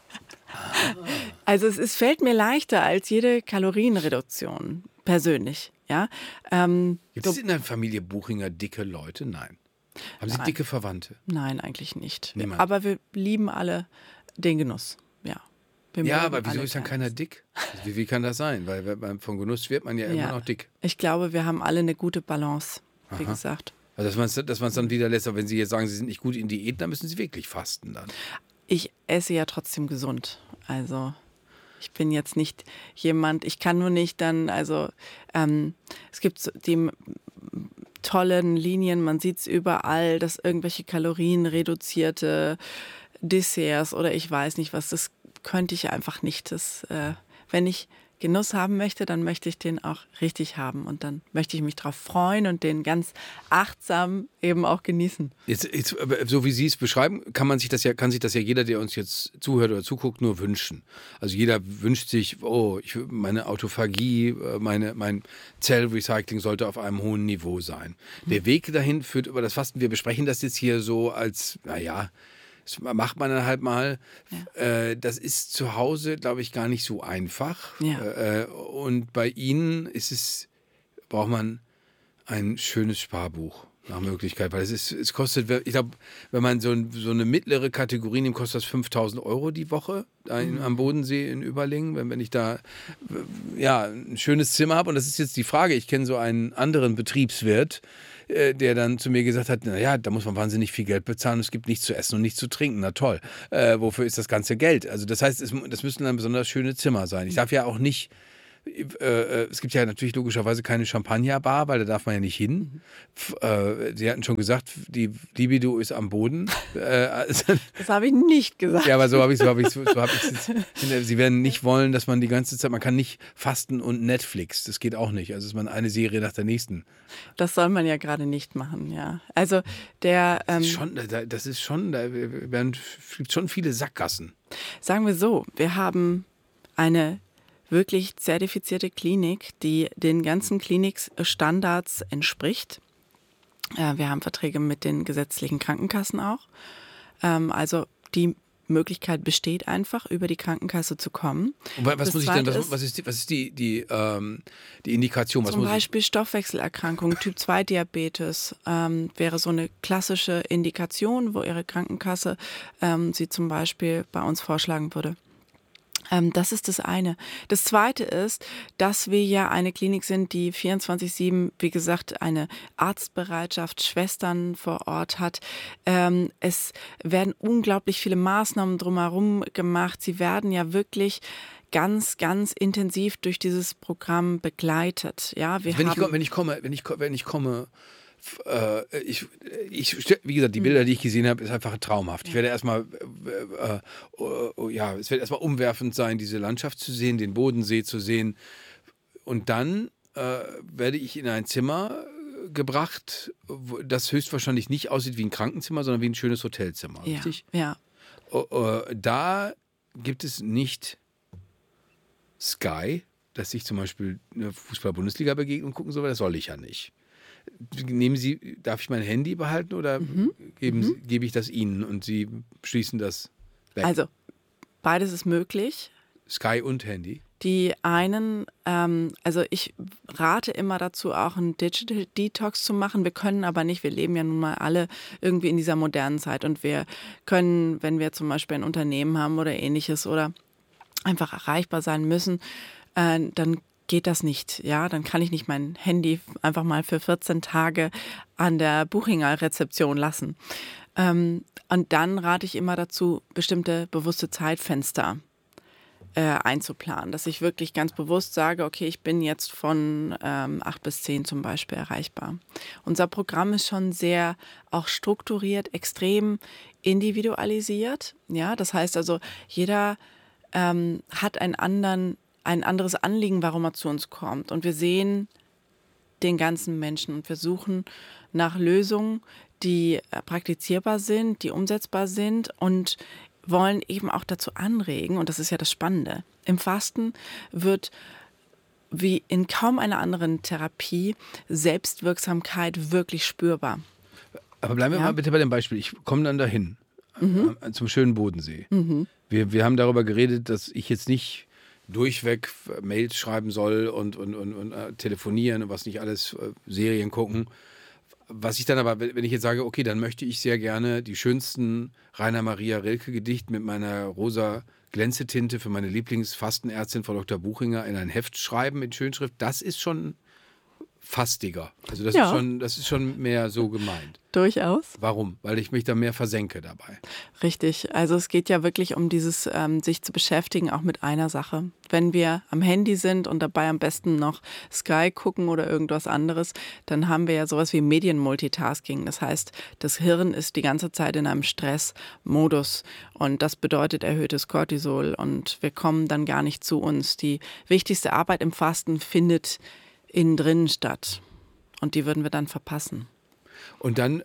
Also es fällt mir leichter als jede Kalorienreduktion, persönlich. Ja? Gibt es in der Familie Buchinger dicke Leute? Nein. Haben Sie dicke Verwandte? Nein, eigentlich nicht. Niemand. Aber wir lieben alle den Genuss. Ja, aber wieso ist dann keiner dick? Wie kann das sein? Weil von Genuss wird man ja immer noch dick. Ich glaube, wir haben alle eine gute Balance, wie gesagt. Also dass man es dann wieder lässt, aber wenn Sie jetzt sagen, Sie sind nicht gut in Diät, dann müssen Sie wirklich fasten dann. Ich esse ja trotzdem gesund. Also ich bin jetzt nicht jemand, ich kann nur nicht dann, also es gibt die tollen Linien, man sieht es überall, dass irgendwelche kalorienreduzierte Desserts oder ich weiß nicht was, das könnte ich einfach nicht. Wenn ich Genuss haben möchte, dann möchte ich den auch richtig haben und dann möchte ich mich darauf freuen und den ganz achtsam eben auch genießen. Jetzt, so wie Sie es beschreiben, kann sich das ja jeder, der uns jetzt zuhört oder zuguckt, nur wünschen. Also jeder wünscht sich, meine Autophagie, mein Zellrecycling sollte auf einem hohen Niveau sein. Der Weg dahin führt über das Fasten. Wir besprechen das jetzt hier so als, das macht man dann halt mal. Ja. Das ist zu Hause, glaube ich, gar nicht so einfach. Ja. Und bei Ihnen braucht man ein schönes Sparbuch. nach Möglichkeit, weil es kostet, ich glaube, wenn man so eine mittlere Kategorie nimmt, kostet das 5.000 € die Woche am Bodensee in Überlingen, wenn ich da ein schönes Zimmer habe. Und das ist jetzt die Frage, ich kenne so einen anderen Betriebswirt, der dann zu mir gesagt hat, naja, da muss man wahnsinnig viel Geld bezahlen, es gibt nichts zu essen und nichts zu trinken. Na toll, wofür ist das ganze Geld? Also das heißt, das müssen dann besonders schöne Zimmer sein. Ich darf ja auch nicht, es gibt ja natürlich logischerweise keine Champagnerbar, weil da darf man ja nicht hin. Sie hatten schon gesagt, die Libido ist am Boden. Das habe ich nicht gesagt. Ja, aber so habe ich es. Sie werden nicht wollen, dass man die ganze Zeit, man kann nicht fasten und Netflix. Das geht auch nicht. Also ist man eine Serie nach der nächsten. Das soll man ja gerade nicht machen, ja. Also da fliegt schon viele Sackgassen. Sagen wir so, wir haben eine wirklich zertifizierte Klinik, die den ganzen Klinikstandards entspricht. Wir haben Verträge mit den gesetzlichen Krankenkassen auch. Also die Möglichkeit besteht einfach, über die Krankenkasse zu kommen. Und was ist die Indikation? Zum Beispiel Stoffwechselerkrankungen, Typ-2-Diabetes wäre so eine klassische Indikation, wo Ihre Krankenkasse Sie zum Beispiel bei uns vorschlagen würde. Das ist das eine. Das zweite ist, dass wir ja eine Klinik sind, die 24/7, wie gesagt, eine Arztbereitschaft, Schwestern vor Ort hat. Es werden unglaublich viele Maßnahmen drumherum gemacht. Sie werden ja wirklich ganz, ganz intensiv durch dieses Programm begleitet. Ja, wenn ich komme, wie gesagt, die Bilder, die ich gesehen habe, ist einfach traumhaft. Ich werde erstmal, es wird erstmal umwerfend sein, diese Landschaft zu sehen, den Bodensee zu sehen. Und dann werde ich in ein Zimmer gebracht, das höchstwahrscheinlich nicht aussieht wie ein Krankenzimmer, sondern wie ein schönes Hotelzimmer. Richtig? Ja. Da gibt es nicht Sky, dass ich zum Beispiel eine Fußball-Bundesliga-Begegnung gucken soll, das soll ich ja nicht. Darf ich mein Handy behalten oder gebe ich das Ihnen und Sie schließen das weg? Also, beides ist möglich. Sky und Handy? Die einen, also ich rate immer dazu, auch einen Digital Detox zu machen. Wir können aber nicht, wir leben ja nun mal alle irgendwie in dieser modernen Zeit und wir können, wenn wir zum Beispiel ein Unternehmen haben oder ähnliches oder einfach erreichbar sein müssen, dann geht das nicht, ja, dann kann ich nicht mein Handy einfach mal für 14 Tage an der Buchinger Rezeption lassen. Und dann rate ich immer dazu, bestimmte bewusste Zeitfenster einzuplanen, dass ich wirklich ganz bewusst sage, okay, ich bin jetzt von 8 bis 10 zum Beispiel erreichbar. Unser Programm ist schon sehr auch strukturiert, extrem individualisiert, ja, das heißt also, jeder hat ein anderes Anliegen, warum er zu uns kommt. Und wir sehen den ganzen Menschen und wir suchen nach Lösungen, die praktizierbar sind, die umsetzbar sind und wollen eben auch dazu anregen, und das ist ja das Spannende, im Fasten wird wie in kaum einer anderen Therapie Selbstwirksamkeit wirklich spürbar. Aber bleiben wir mal bitte bei dem Beispiel. Ich komme dann dahin, zum schönen Bodensee. Wir haben darüber geredet, dass ich jetzt nicht durchweg Mails schreiben soll und telefonieren und was nicht alles, Serien gucken. Was ich dann aber, wenn ich jetzt sage, okay, dann möchte ich sehr gerne die schönsten Rainer Maria Rilke Gedichte mit meiner rosa Glänzetinte für meine Lieblingsfastenärztin Frau Dr. Buchinger in ein Heft schreiben mit Schönschrift, das ist schon fastiger. Also das ist schon mehr so gemeint. Durchaus. Warum? Weil ich mich da mehr versenke dabei. Richtig. Also es geht ja wirklich um dieses sich zu beschäftigen, auch mit einer Sache. Wenn wir am Handy sind und dabei am besten noch Sky gucken oder irgendwas anderes, dann haben wir ja sowas wie Medienmultitasking. Das heißt, das Hirn ist die ganze Zeit in einem Stressmodus und das bedeutet erhöhtes Cortisol und wir kommen dann gar nicht zu uns. Die wichtigste Arbeit im Fasten findet innen drinnen statt und die würden wir dann verpassen. Und dann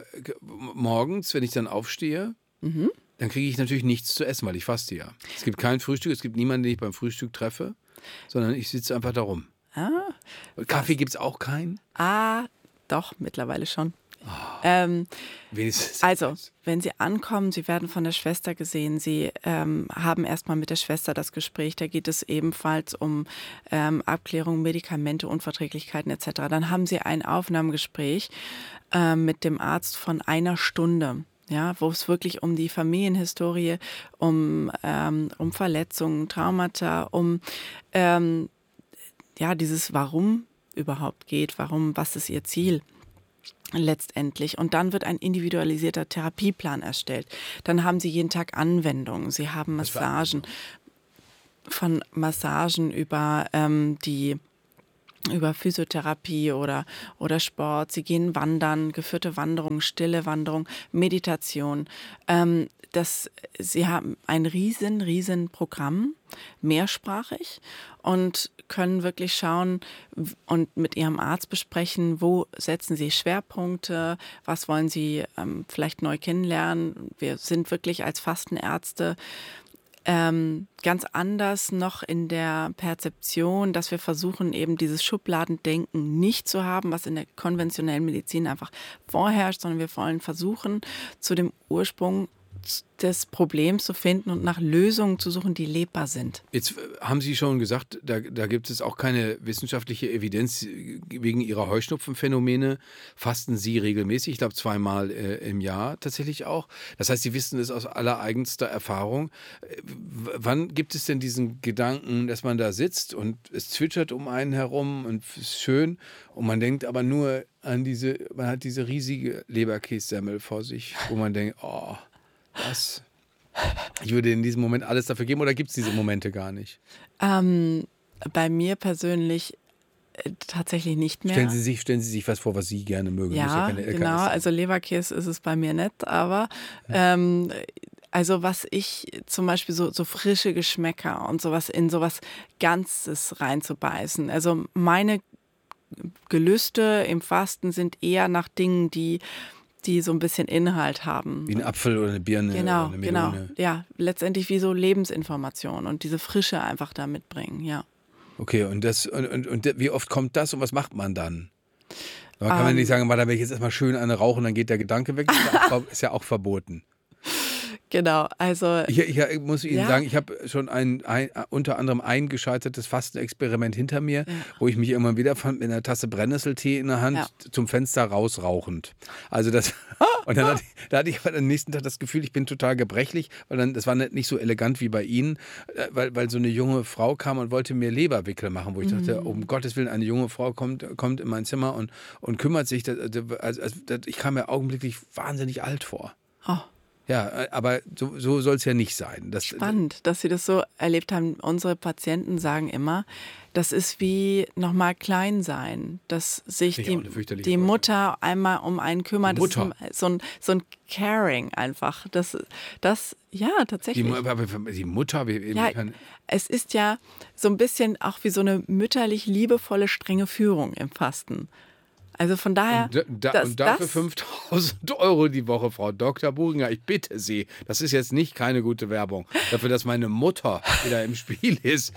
morgens, wenn ich dann aufstehe, dann kriege ich natürlich nichts zu essen, weil ich faste ja. Es gibt kein Frühstück, es gibt niemanden, den ich beim Frühstück treffe, sondern ich sitze einfach da rum. Kaffee gibt es auch keinen? Doch, mittlerweile schon. Oh. Also, wenn Sie ankommen, Sie werden von der Schwester gesehen, Sie haben erstmal mit der Schwester das Gespräch, da geht es ebenfalls um Abklärung, Medikamente, Unverträglichkeiten etc. Dann haben Sie ein Aufnahmegespräch mit dem Arzt von 1 Stunde. Ja, wo es wirklich um die Familienhistorie, um Verletzungen, Traumata, um dieses Warum überhaupt geht, was ist Ihr Ziel letztendlich. Und dann wird ein individualisierter Therapieplan erstellt. Dann haben Sie jeden Tag Anwendungen. Sie haben Massagen, von Massagen über über Physiotherapie oder Sport. Sie gehen wandern, geführte Wanderung, stille Wanderung, Meditation. Sie haben ein riesen Programm, mehrsprachig, und können wirklich schauen und mit Ihrem Arzt besprechen, wo setzen Sie Schwerpunkte, was wollen Sie vielleicht neu kennenlernen. Wir sind wirklich als Fastenärzte ganz anders noch in der Perzeption, dass wir versuchen, eben dieses Schubladendenken nicht zu haben, was in der konventionellen Medizin einfach vorherrscht, sondern wir wollen versuchen, zu dem Ursprung des Problems zu finden und nach Lösungen zu suchen, die lebbar sind. Jetzt haben Sie schon gesagt, da gibt es auch keine wissenschaftliche Evidenz wegen Ihrer Heuschnupfenphänomene. Fasten Sie regelmäßig, ich glaube 2-mal im Jahr tatsächlich auch. Das heißt, Sie wissen es aus allereigenster Erfahrung. Wann gibt es denn diesen Gedanken, dass man da sitzt und es zwitschert um einen herum und es ist schön und man denkt aber nur an man hat diese riesige Leberkässemmel vor sich, wo man denkt, oh, ich würde in diesem Moment alles dafür geben, oder gibt es diese Momente gar nicht? Bei mir persönlich tatsächlich nicht mehr. Stellen Sie sich was vor, was Sie gerne mögen. Ja, genau. Also Leberkäse ist es bei mir nicht, aber also was ich zum Beispiel so frische Geschmäcker und sowas in sowas Ganzes reinzubeißen. Also meine Gelüste im Fasten sind eher nach Dingen, die so ein bisschen Inhalt haben. Wie ein Apfel oder eine Birne oder eine Melone. Genau. Ja, letztendlich wie so Lebensinformationen und diese Frische einfach da mitbringen, ja. Okay, und wie oft kommt das und was macht man dann? Man kann nicht sagen, da werde ich jetzt erstmal schön eine rauchen, dann geht der Gedanke weg. Ist ja auch verboten. Genau, also... Ich muss Ihnen sagen, ich habe schon unter anderem ein gescheitertes Fastenexperiment hinter mir, wo ich mich irgendwann wiederfand mit einer Tasse Brennnesseltee in der Hand, zum Fenster rausrauchend. Also das... Und dann hatte ich am nächsten Tag das Gefühl, ich bin total gebrechlich, weil das war nicht so elegant wie bei Ihnen, weil so eine junge Frau kam und wollte mir Leberwickel machen, wo ich dachte, um Gottes Willen, eine junge Frau kommt in mein Zimmer und kümmert sich. Ich kam mir augenblicklich wahnsinnig alt vor. Oh. Ja, aber so soll es ja nicht sein. Spannend, dass Sie das so erlebt haben. Unsere Patienten sagen immer, das ist wie nochmal klein sein, dass sich die Mutter einmal um einen kümmert. Mutter. Das ist so ein Caring einfach. Das ja, tatsächlich. Die Mutter, es ist ja so ein bisschen auch wie so eine mütterlich liebevolle, strenge Führung im Fasten. Also von daher... Und dafür 5.000 € die Woche, Frau Dr. Buringer, ich bitte Sie. Das ist jetzt nicht keine gute Werbung. Dafür, dass meine Mutter wieder im Spiel ist.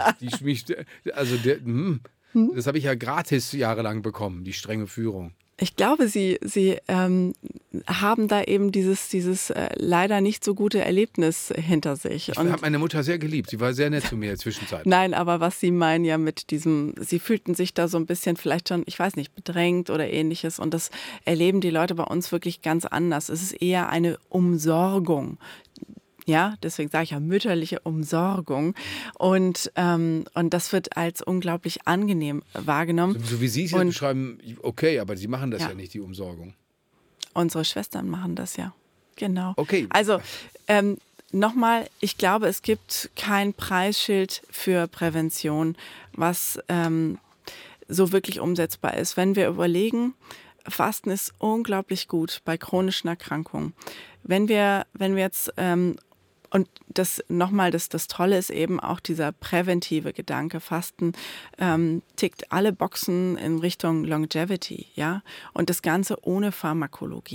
Das habe ich ja gratis jahrelang bekommen, die strenge Führung. Ich glaube, Sie haben da eben dieses leider nicht so gute Erlebnis hinter sich. Ich habe meine Mutter sehr geliebt. Sie war sehr nett zu mir in der Zwischenzeit. Nein, aber was Sie meinen ja mit diesem, Sie fühlten sich da so ein bisschen vielleicht schon, ich weiß nicht, bedrängt oder ähnliches. Und das erleben die Leute bei uns wirklich ganz anders. Es ist eher eine Umsorgung. Ja, deswegen sage ich ja mütterliche Umsorgung. Und das wird als unglaublich angenehm wahrgenommen. So wie Sie es jetzt beschreiben, okay, aber Sie machen das ja nicht, die Umsorgung. Unsere Schwestern machen das ja. Genau. Okay. Also nochmal, ich glaube, es gibt kein Preisschild für Prävention, was so wirklich umsetzbar ist. Wenn wir überlegen, Fasten ist unglaublich gut bei chronischen Erkrankungen. Wenn wir jetzt und das Tolle ist eben auch dieser präventive Gedanke. Fasten tickt alle Boxen in Richtung Longevity, ja, und das Ganze ohne Pharmakologie.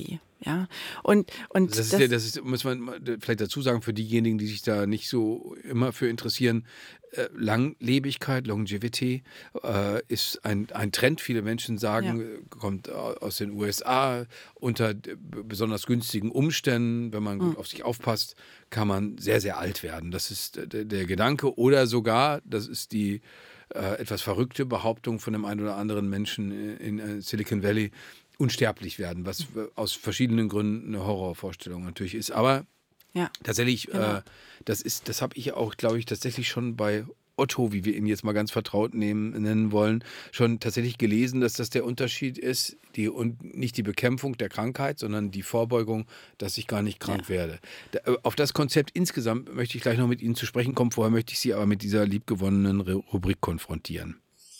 Ja, und muss man vielleicht dazu sagen, für diejenigen, die sich da nicht so immer für interessieren, Langlebigkeit, Longevity, ist ein Trend. Viele Menschen sagen, kommt aus den USA, unter besonders günstigen Umständen, wenn man gut auf sich aufpasst, kann man sehr, sehr alt werden. Das ist der Gedanke. Oder sogar, das ist die etwas verrückte Behauptung von dem einen oder anderen Menschen in Silicon Valley, unsterblich werden, was aus verschiedenen Gründen eine Horrorvorstellung natürlich ist. Aber tatsächlich, genau. Das habe ich auch, glaube ich, tatsächlich schon bei Otto, wie wir ihn jetzt mal ganz vertraut nennen wollen, schon tatsächlich gelesen, dass das der Unterschied ist, und nicht die Bekämpfung der Krankheit, sondern die Vorbeugung, dass ich gar nicht krank werde. Auf das Konzept insgesamt möchte ich gleich noch mit Ihnen zu sprechen kommen. Vorher möchte ich Sie aber mit dieser liebgewonnenen Rubrik konfrontieren.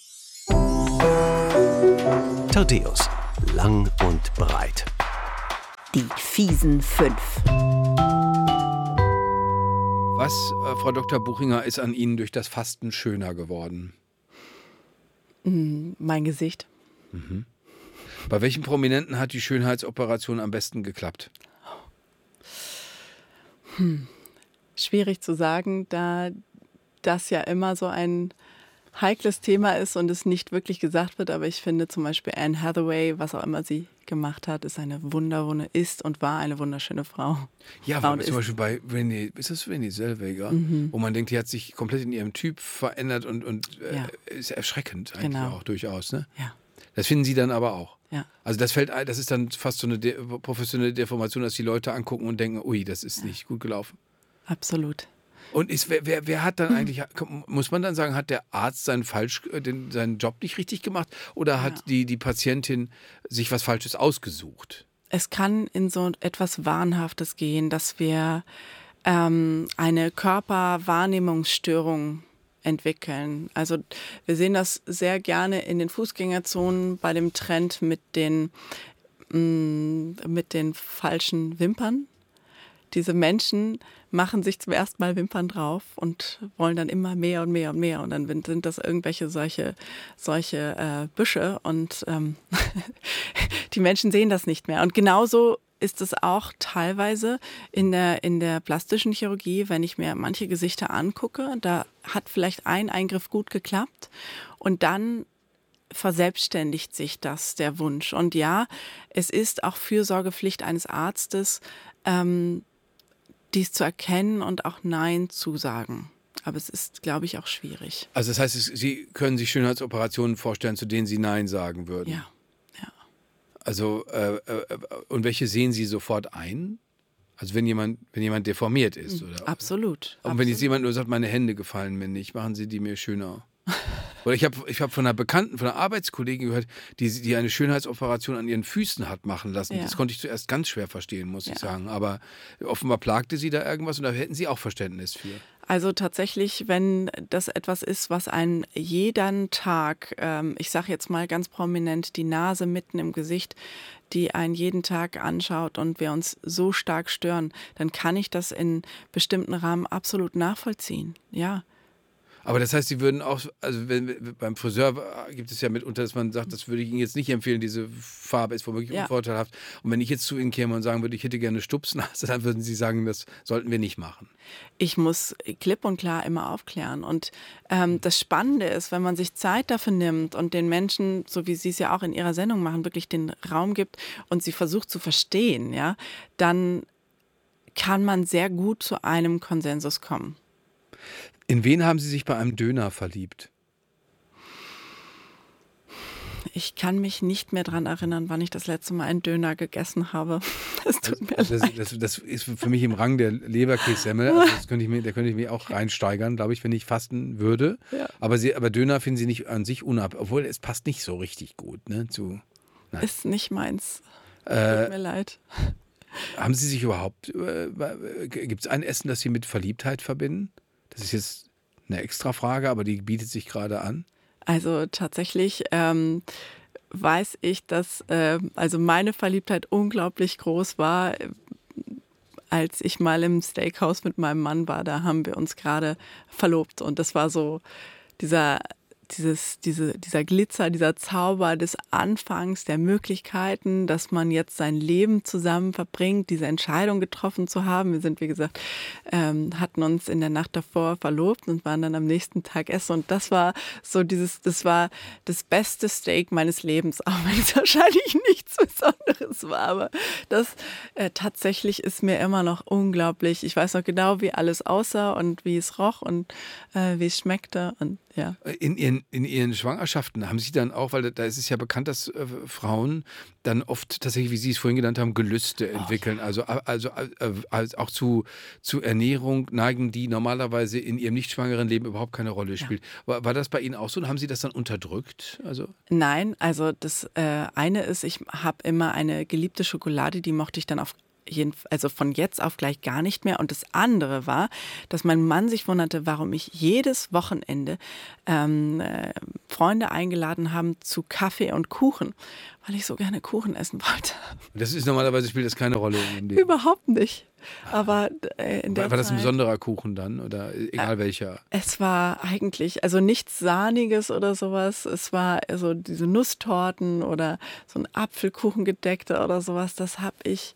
Thaddäus. Lang und breit. Die fiesen 5. Was, Frau Dr. Buchinger, ist an Ihnen durch das Fasten schöner geworden? Mein Gesicht. Mhm. Bei welchen Prominenten hat die Schönheitsoperation am besten geklappt? Schwierig zu sagen, da das ja immer so ein heikles Thema ist und es nicht wirklich gesagt wird, aber ich finde zum Beispiel Anne Hathaway, was auch immer sie gemacht hat, ist eine ist und war eine wunderschöne Frau. Ja, aber zum Beispiel bei Renée Zellweger, wo man denkt, die hat sich komplett in ihrem Typ verändert und ist erschreckend eigentlich auch durchaus. Ne? Ja. Das finden Sie dann aber auch. Ja. Also das ist dann fast so eine professionelle Deformation, dass die Leute angucken und denken, ui, das ist nicht gut gelaufen. Absolut. Und wer hat dann eigentlich, muss man dann sagen, hat der Arzt seinen Job nicht richtig gemacht oder hat die Patientin sich was Falsches ausgesucht? Es kann in so etwas Wahnhaftes gehen, dass wir eine Körperwahrnehmungsstörung entwickeln. Also wir sehen das sehr gerne in den Fußgängerzonen bei dem Trend mit den falschen Wimpern. Diese Menschen machen sich zum ersten Mal Wimpern drauf und wollen dann immer mehr und mehr und mehr. Und dann sind das irgendwelche solche Büsche und die Menschen sehen das nicht mehr. Und genauso ist es auch teilweise in der plastischen Chirurgie, wenn ich mir manche Gesichter angucke, da hat vielleicht ein Eingriff gut geklappt und dann verselbstständigt sich der Wunsch. Und ja, es ist auch Fürsorgepflicht eines Arztes, dies zu erkennen und auch Nein zu sagen. Aber es ist, glaube ich, auch schwierig. Also das heißt, Sie können sich Schönheitsoperationen vorstellen, zu denen Sie Nein sagen würden? Ja. Also, und welche sehen Sie sofort ein? Also wenn jemand deformiert ist? Oder? Absolut. Und wenn jetzt jemand nur sagt, meine Hände gefallen mir nicht, machen Sie die mir schöner? Oder ich hab von einer Arbeitskollegin gehört, die eine Schönheitsoperation an ihren Füßen hat machen lassen. Ja. Das konnte ich zuerst ganz schwer verstehen, muss ich sagen. Aber offenbar plagte sie da irgendwas und da hätten Sie auch Verständnis für. Also tatsächlich, wenn das etwas ist, was einen jeden Tag, ich sage jetzt mal ganz prominent, die Nase mitten im Gesicht, die einen jeden Tag anschaut und wir uns so stark stören, dann kann ich das in bestimmten Rahmen absolut nachvollziehen, ja. Aber das heißt, Sie würden auch, also beim Friseur gibt es ja mitunter, dass man sagt, das würde ich Ihnen jetzt nicht empfehlen, diese Farbe ist womöglich unvorteilhaft. Und wenn ich jetzt zu Ihnen käme und sagen würde, ich hätte gerne eine Stupsnase, dann würden Sie sagen, das sollten wir nicht machen. Ich muss klipp und klar immer aufklären. Und das Spannende ist, wenn man sich Zeit dafür nimmt und den Menschen, so wie Sie es ja auch in Ihrer Sendung machen, wirklich den Raum gibt und sie versucht zu verstehen, ja, dann kann man sehr gut zu einem Konsensus kommen. In wen haben Sie sich bei einem Döner verliebt? Ich kann mich nicht mehr daran erinnern, wann ich das letzte Mal einen Döner gegessen habe. Das tut mir leid. Das ist für mich im Rang der Leberkässemmel. Also da könnte ich mich auch reinsteigern, glaube ich, wenn ich fasten würde. Ja. Aber Döner finden Sie nicht an sich obwohl es passt nicht so richtig gut. Ne, ist nicht meins. Tut mir leid. Haben Sie sich überhaupt, gibt es ein Essen, das Sie mit Verliebtheit verbinden? Das ist jetzt eine extra Frage, aber die bietet sich gerade an. Also tatsächlich weiß ich, dass also meine Verliebtheit unglaublich groß war, als ich mal im Steakhouse mit meinem Mann war. Da haben wir uns gerade verlobt und das war so dieser dieser Glitzer, dieser Zauber des Anfangs, der Möglichkeiten, dass man jetzt sein Leben zusammen verbringt, diese Entscheidung getroffen zu haben. Wir sind, wie gesagt, hatten uns in der Nacht davor verlobt und waren dann am nächsten Tag essen. Und das war so das war das beste Steak meines Lebens, auch wenn es wahrscheinlich nichts Besonderes war. Aber das tatsächlich ist mir immer noch unglaublich. Ich weiß noch genau, wie alles aussah und wie es roch und wie es schmeckte. Und ja. In ihren Schwangerschaften haben Sie dann auch, weil da ist es ja bekannt, dass Frauen dann oft tatsächlich, wie Sie es vorhin genannt haben, Gelüste entwickeln. Also auch zu Ernährung neigen, die normalerweise in ihrem nicht schwangeren Leben überhaupt keine Rolle spielt. War das bei Ihnen auch so? Und haben Sie das dann unterdrückt? Also Nein, also das eine ist, ich habe immer eine geliebte Schokolade, die mochte ich dann also von jetzt auf gleich gar nicht mehr. Und das andere war, dass mein Mann sich wunderte, warum ich jedes Wochenende Freunde eingeladen habe zu Kaffee und Kuchen, weil ich so gerne Kuchen essen wollte. Das ist normalerweise, spielt das keine Rolle in dem. Überhaupt nicht. Aber in der War das ein Zeit, besonderer Kuchen dann oder egal welcher? es war eigentlich, also nichts Sahniges oder sowas. Es war so diese Nusstorten oder so ein Apfelkuchen gedeckter oder sowas. Das habe ich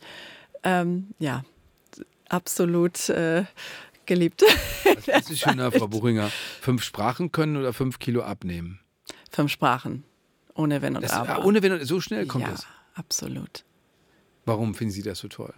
absolut geliebt. Was ist schöner, Frau Buchinger? 5 Sprachen können oder 5 Kilo abnehmen? 5 Sprachen, ohne Wenn und Aber. Ohne Wenn und so schnell kommt ja, das? Absolut. Warum finden Sie das so toll?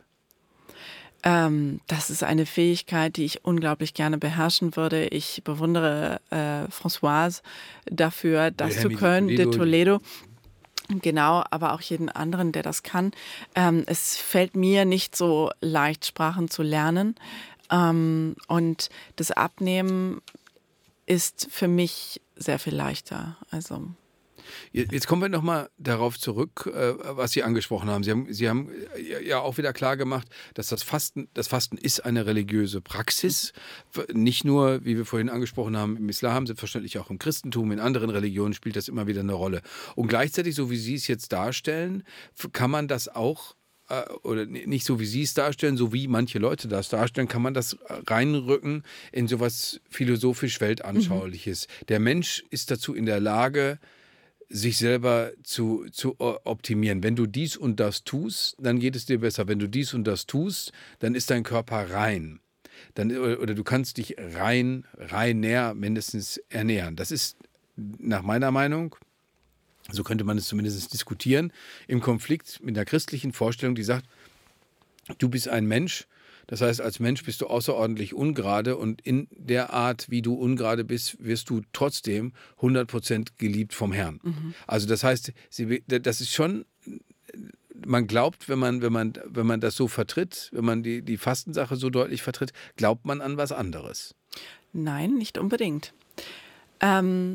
Das ist eine Fähigkeit, die ich unglaublich gerne beherrschen würde. Ich bewundere Françoise dafür, das zu können, de Toledo. Genau, aber auch jeden anderen, der das kann. Es fällt mir nicht so leicht, Sprachen zu lernen. Und das Abnehmen ist für mich sehr viel leichter. Also Jetzt kommen wir nochmal darauf zurück, was Sie angesprochen haben. Sie haben ja auch wieder klar gemacht, dass das Fasten ist eine religiöse Praxis. Nicht nur, wie wir vorhin angesprochen haben, im Islam, selbstverständlich auch im Christentum, in anderen Religionen spielt das immer wieder eine Rolle. Und gleichzeitig, so wie Sie es jetzt darstellen, kann man das auch, oder nicht so wie Sie es darstellen, so wie manche Leute das darstellen, kann man das reinrücken in sowas philosophisch-weltanschauliches. Der Mensch ist dazu in der Lage, sich selber zu optimieren. Wenn du dies und das tust, dann geht es dir besser. Wenn du dies und das tust, dann ist dein Körper rein. Oder du kannst dich reiner mindestens ernähren. Das ist nach meiner Meinung, so könnte man es zumindest diskutieren, im Konflikt mit einer christlichen Vorstellung, die sagt, du bist ein Mensch. Das heißt, als Mensch bist du außerordentlich ungerade und in der Art, wie du ungerade bist, wirst du trotzdem 100% geliebt vom Herrn. Mhm. Also das heißt, das ist schon, man glaubt, wenn man das so vertritt, wenn man die Fastensache so deutlich vertritt, glaubt man an was anderes. Nein, nicht unbedingt. In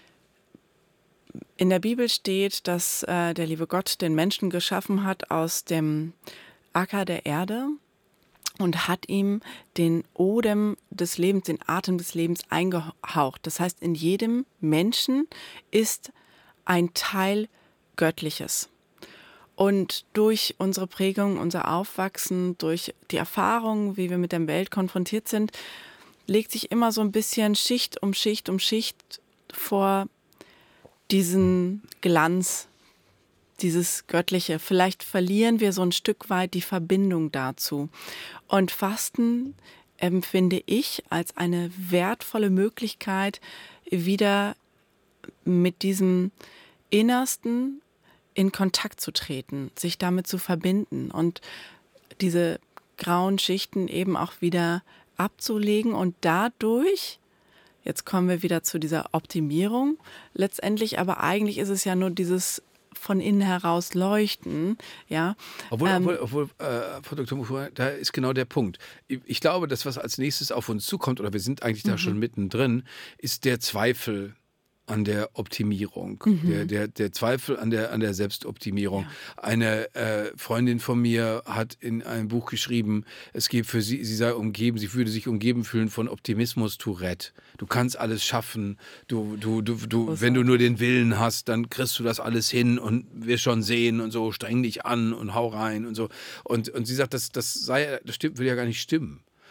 der Bibel steht, dass der liebe Gott den Menschen geschaffen hat aus dem Acker der Erde und hat ihm den Odem des Lebens, den Atem des Lebens eingehaucht. Das heißt, in jedem Menschen ist ein Teil Göttliches. Und durch unsere Prägung, unser Aufwachsen, durch die Erfahrungen, wie wir mit der Welt konfrontiert sind, legt sich immer so ein bisschen Schicht um Schicht um Schicht vor diesen Glanz, dieses Göttliche. Vielleicht verlieren wir so ein Stück weit die Verbindung dazu. Und Fasten empfinde ich als eine wertvolle Möglichkeit, wieder mit diesem Innersten in Kontakt zu treten, sich damit zu verbinden und diese grauen Schichten eben auch wieder abzulegen und dadurch, jetzt kommen wir wieder zu dieser Optimierung, letztendlich aber eigentlich ist es ja nur dieses von innen heraus leuchten, ja. Obwohl, Frau Dr. Mufuhr, da ist genau der Punkt. Ich glaube, das, was als nächstes auf uns zukommt, oder wir sind eigentlich da schon mittendrin, ist der Zweifel an der Optimierung, der Zweifel an der Selbstoptimierung. Ja. Eine Freundin von mir hat in einem Buch geschrieben, es gibt für sie sie würde sich umgeben fühlen von Optimismus-Tourette. Du kannst alles schaffen, wenn du nur den Willen hast, dann kriegst du das alles hin und wirst schon sehen und so, streng dich an und hau rein und so. Und sie sagt, das würde ja gar nicht stimmen.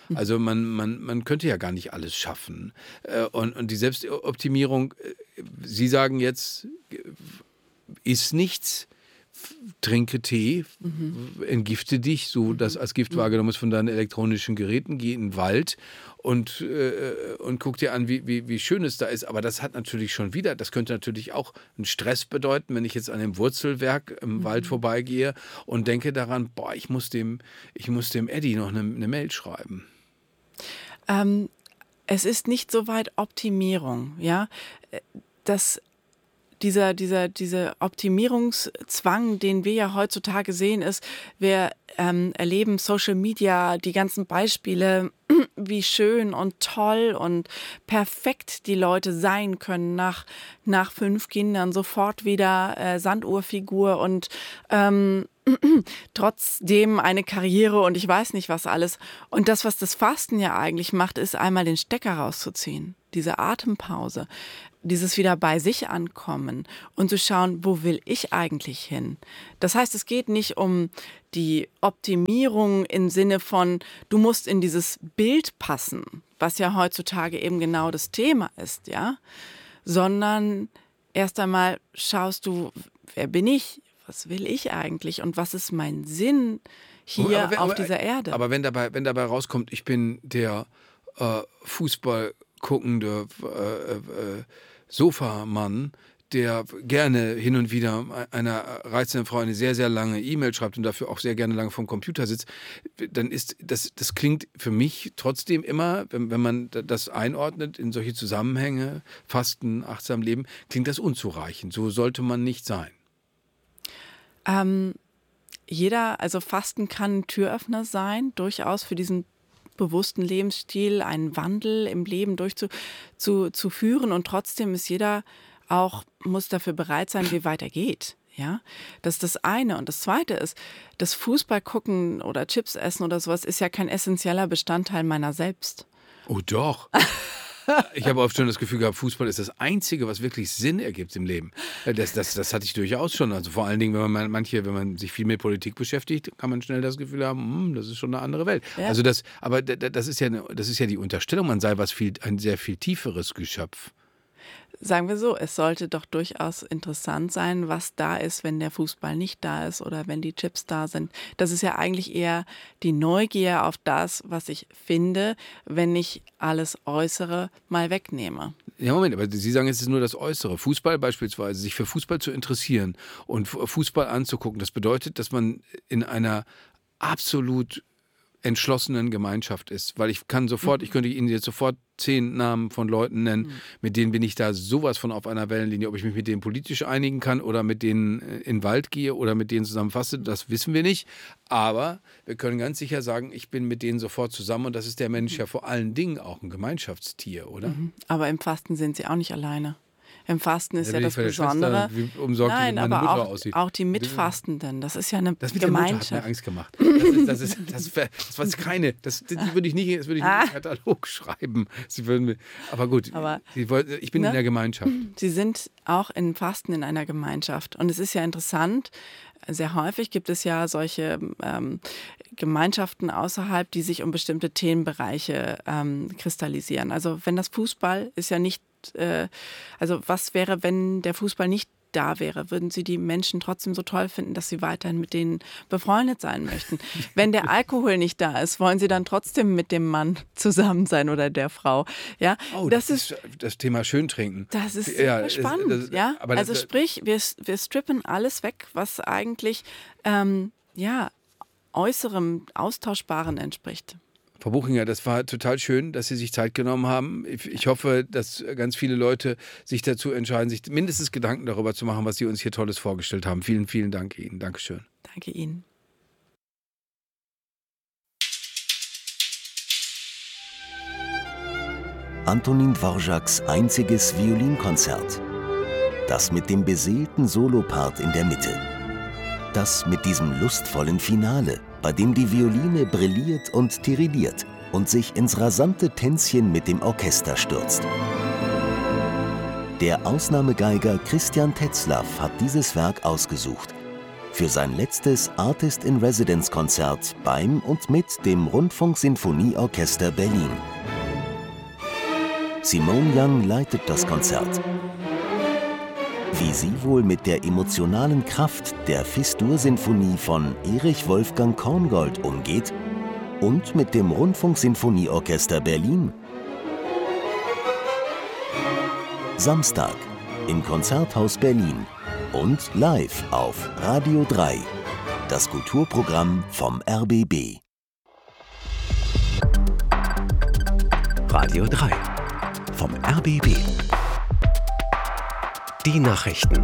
Also man könnte ja gar nicht alles schaffen. Und die Selbstoptimierung, Sie sagen jetzt, iss nichts, trinke Tee, entgifte dich, so dass als Gift wahrgenommen ist von deinen elektronischen Geräten, geh in den Wald und guck dir an, wie schön es da ist. Aber das hat natürlich schon wieder, das könnte natürlich auch einen Stress bedeuten, wenn ich jetzt an dem Wurzelwerk im Wald vorbeigehe und denke daran, boah, ich muss dem Eddie noch eine Mail schreiben. Es ist nicht so weit Optimierung, ja, Dieser Optimierungszwang, den wir ja heutzutage sehen, ist, wir erleben Social Media, die ganzen Beispiele, wie schön und toll und perfekt die Leute sein können nach 5 Kindern, sofort wieder Sanduhrfigur und trotzdem eine Karriere und ich weiß nicht was alles. Und das, was das Fasten ja eigentlich macht, ist einmal den Stecker rauszuziehen, diese Atempause. Dieses wieder bei sich ankommen und zu schauen, wo will ich eigentlich hin? Das heißt, es geht nicht um die Optimierung im Sinne von, du musst in dieses Bild passen, was ja heutzutage eben genau das Thema ist, ja, sondern erst einmal schaust du, wer bin ich? Was will ich eigentlich? Und was ist mein Sinn hier auf dieser Erde? Aber wenn dabei rauskommt, ich bin der Fußball guckende Sofamann, der gerne hin und wieder einer reizenden Frau eine sehr, sehr lange E-Mail schreibt und dafür auch sehr gerne lange vom Computer sitzt, dann ist das klingt für mich trotzdem immer, wenn man das einordnet in solche Zusammenhänge, Fasten, achtsam leben, klingt das unzureichend. So sollte man nicht sein. Also Fasten kann ein Türöffner sein, durchaus für diesen bewussten Lebensstil, einen Wandel im Leben durchzuführen und trotzdem ist jeder muss dafür bereit sein, wie weit er geht. Ja, das ist das eine. Und das zweite ist, das Fußball gucken oder Chips essen oder sowas ist ja kein essentieller Bestandteil meiner selbst. Oh doch. Ich habe oft schon das Gefühl gehabt, Fußball ist das Einzige, was wirklich Sinn ergibt im Leben. Das hatte ich durchaus schon. Also vor allen Dingen, wenn man sich viel mit Politik beschäftigt, kann man schnell das Gefühl haben, das ist schon eine andere Welt. Ja. Also das ist ja die Unterstellung, man sei ein sehr viel tieferes Geschöpf. Sagen wir so, es sollte doch durchaus interessant sein, was da ist, wenn der Fußball nicht da ist oder wenn die Chips da sind. Das ist ja eigentlich eher die Neugier auf das, was ich finde, wenn ich alles Äußere mal wegnehme. Ja, Moment, aber Sie sagen, es ist nur das Äußere. Fußball beispielsweise, sich für Fußball zu interessieren und Fußball anzugucken, das bedeutet, dass man in einer absolut entschlossenen Gemeinschaft ist, weil ich könnte Ihnen jetzt sofort 10 Namen von Leuten nennen, mit denen bin ich da sowas von auf einer Wellenlinie, ob ich mich mit denen politisch einigen kann oder mit denen in den Wald gehe oder mit denen zusammen faste, das wissen wir nicht, aber wir können ganz sicher sagen, ich bin mit denen sofort zusammen und das ist der Mensch ja vor allen Dingen auch ein Gemeinschaftstier, oder? Aber im Fasten sind Sie auch nicht alleine. Im Fasten ist ja das Besondere. Wie umsorgt meine aber Mutter aussieht. Auch die Mitfastenden, das ist ja eine das mit der Gemeinschaft. Mutter hat mir Angst gemacht. Die würde ich nicht in den Katalog schreiben. Aber gut, ich bin in der Gemeinschaft. Sie sind auch im Fasten in einer Gemeinschaft. Und es ist ja interessant, sehr häufig gibt es ja solche Gemeinschaften außerhalb, die sich um bestimmte Themenbereiche kristallisieren. Also wenn das Fußball ist ja nicht, also was wäre, wenn der Fußball nicht da wäre? Würden Sie die Menschen trotzdem so toll finden, dass Sie weiterhin mit denen befreundet sein möchten? Wenn der Alkohol nicht da ist, wollen Sie dann trotzdem mit dem Mann zusammen sein oder der Frau? Ja, das ist das Thema Schöntrinken. Das ist super spannend. Also sprich, wir strippen alles weg, was eigentlich äußerem Austauschbaren entspricht. Frau Buchinger, das war total schön, dass Sie sich Zeit genommen haben. Ich hoffe, dass ganz viele Leute sich dazu entscheiden, sich mindestens Gedanken darüber zu machen, was Sie uns hier Tolles vorgestellt haben. Vielen, vielen Dank Ihnen. Dankeschön. Danke Ihnen. Antonin Dvořáks einziges Violinkonzert. Das mit dem beseelten Solopart in der Mitte. Das mit diesem lustvollen Finale, bei dem die Violine brilliert und tirilliert und sich ins rasante Tänzchen mit dem Orchester stürzt. Der Ausnahmegeiger Christian Tetzlaff hat dieses Werk ausgesucht. für sein letztes Artist-in-Residence-Konzert beim und mit dem Rundfunksinfonieorchester Berlin. Simone Young leitet das Konzert. Wie sie wohl mit der emotionalen Kraft der Fis-Dur-Sinfonie von Erich Wolfgang Korngold umgeht und mit dem Rundfunksinfonieorchester Berlin. Samstag im Konzerthaus Berlin und live auf Radio 3, das Kulturprogramm vom RBB. Radio 3 vom RBB. Die Nachrichten.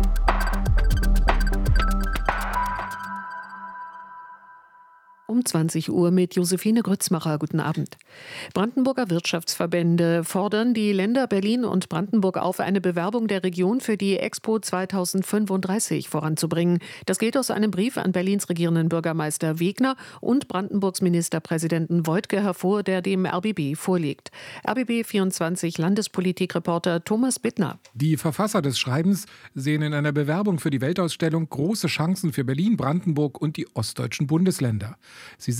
Um 20 Uhr mit Josephine Grützmacher. Guten Abend. Brandenburger Wirtschaftsverbände fordern die Länder Berlin und Brandenburg auf, eine Bewerbung der Region für die Expo 2035 voranzubringen. Das geht aus einem Brief an Berlins regierenden Bürgermeister Wegner und Brandenburgs Ministerpräsidenten Woidke hervor, der dem RBB vorliegt. RBB 24 Landespolitikreporter Thomas Bittner. Die Verfasser des Schreibens sehen in einer Bewerbung für die Weltausstellung große Chancen für Berlin, Brandenburg und die ostdeutschen Bundesländer. Sie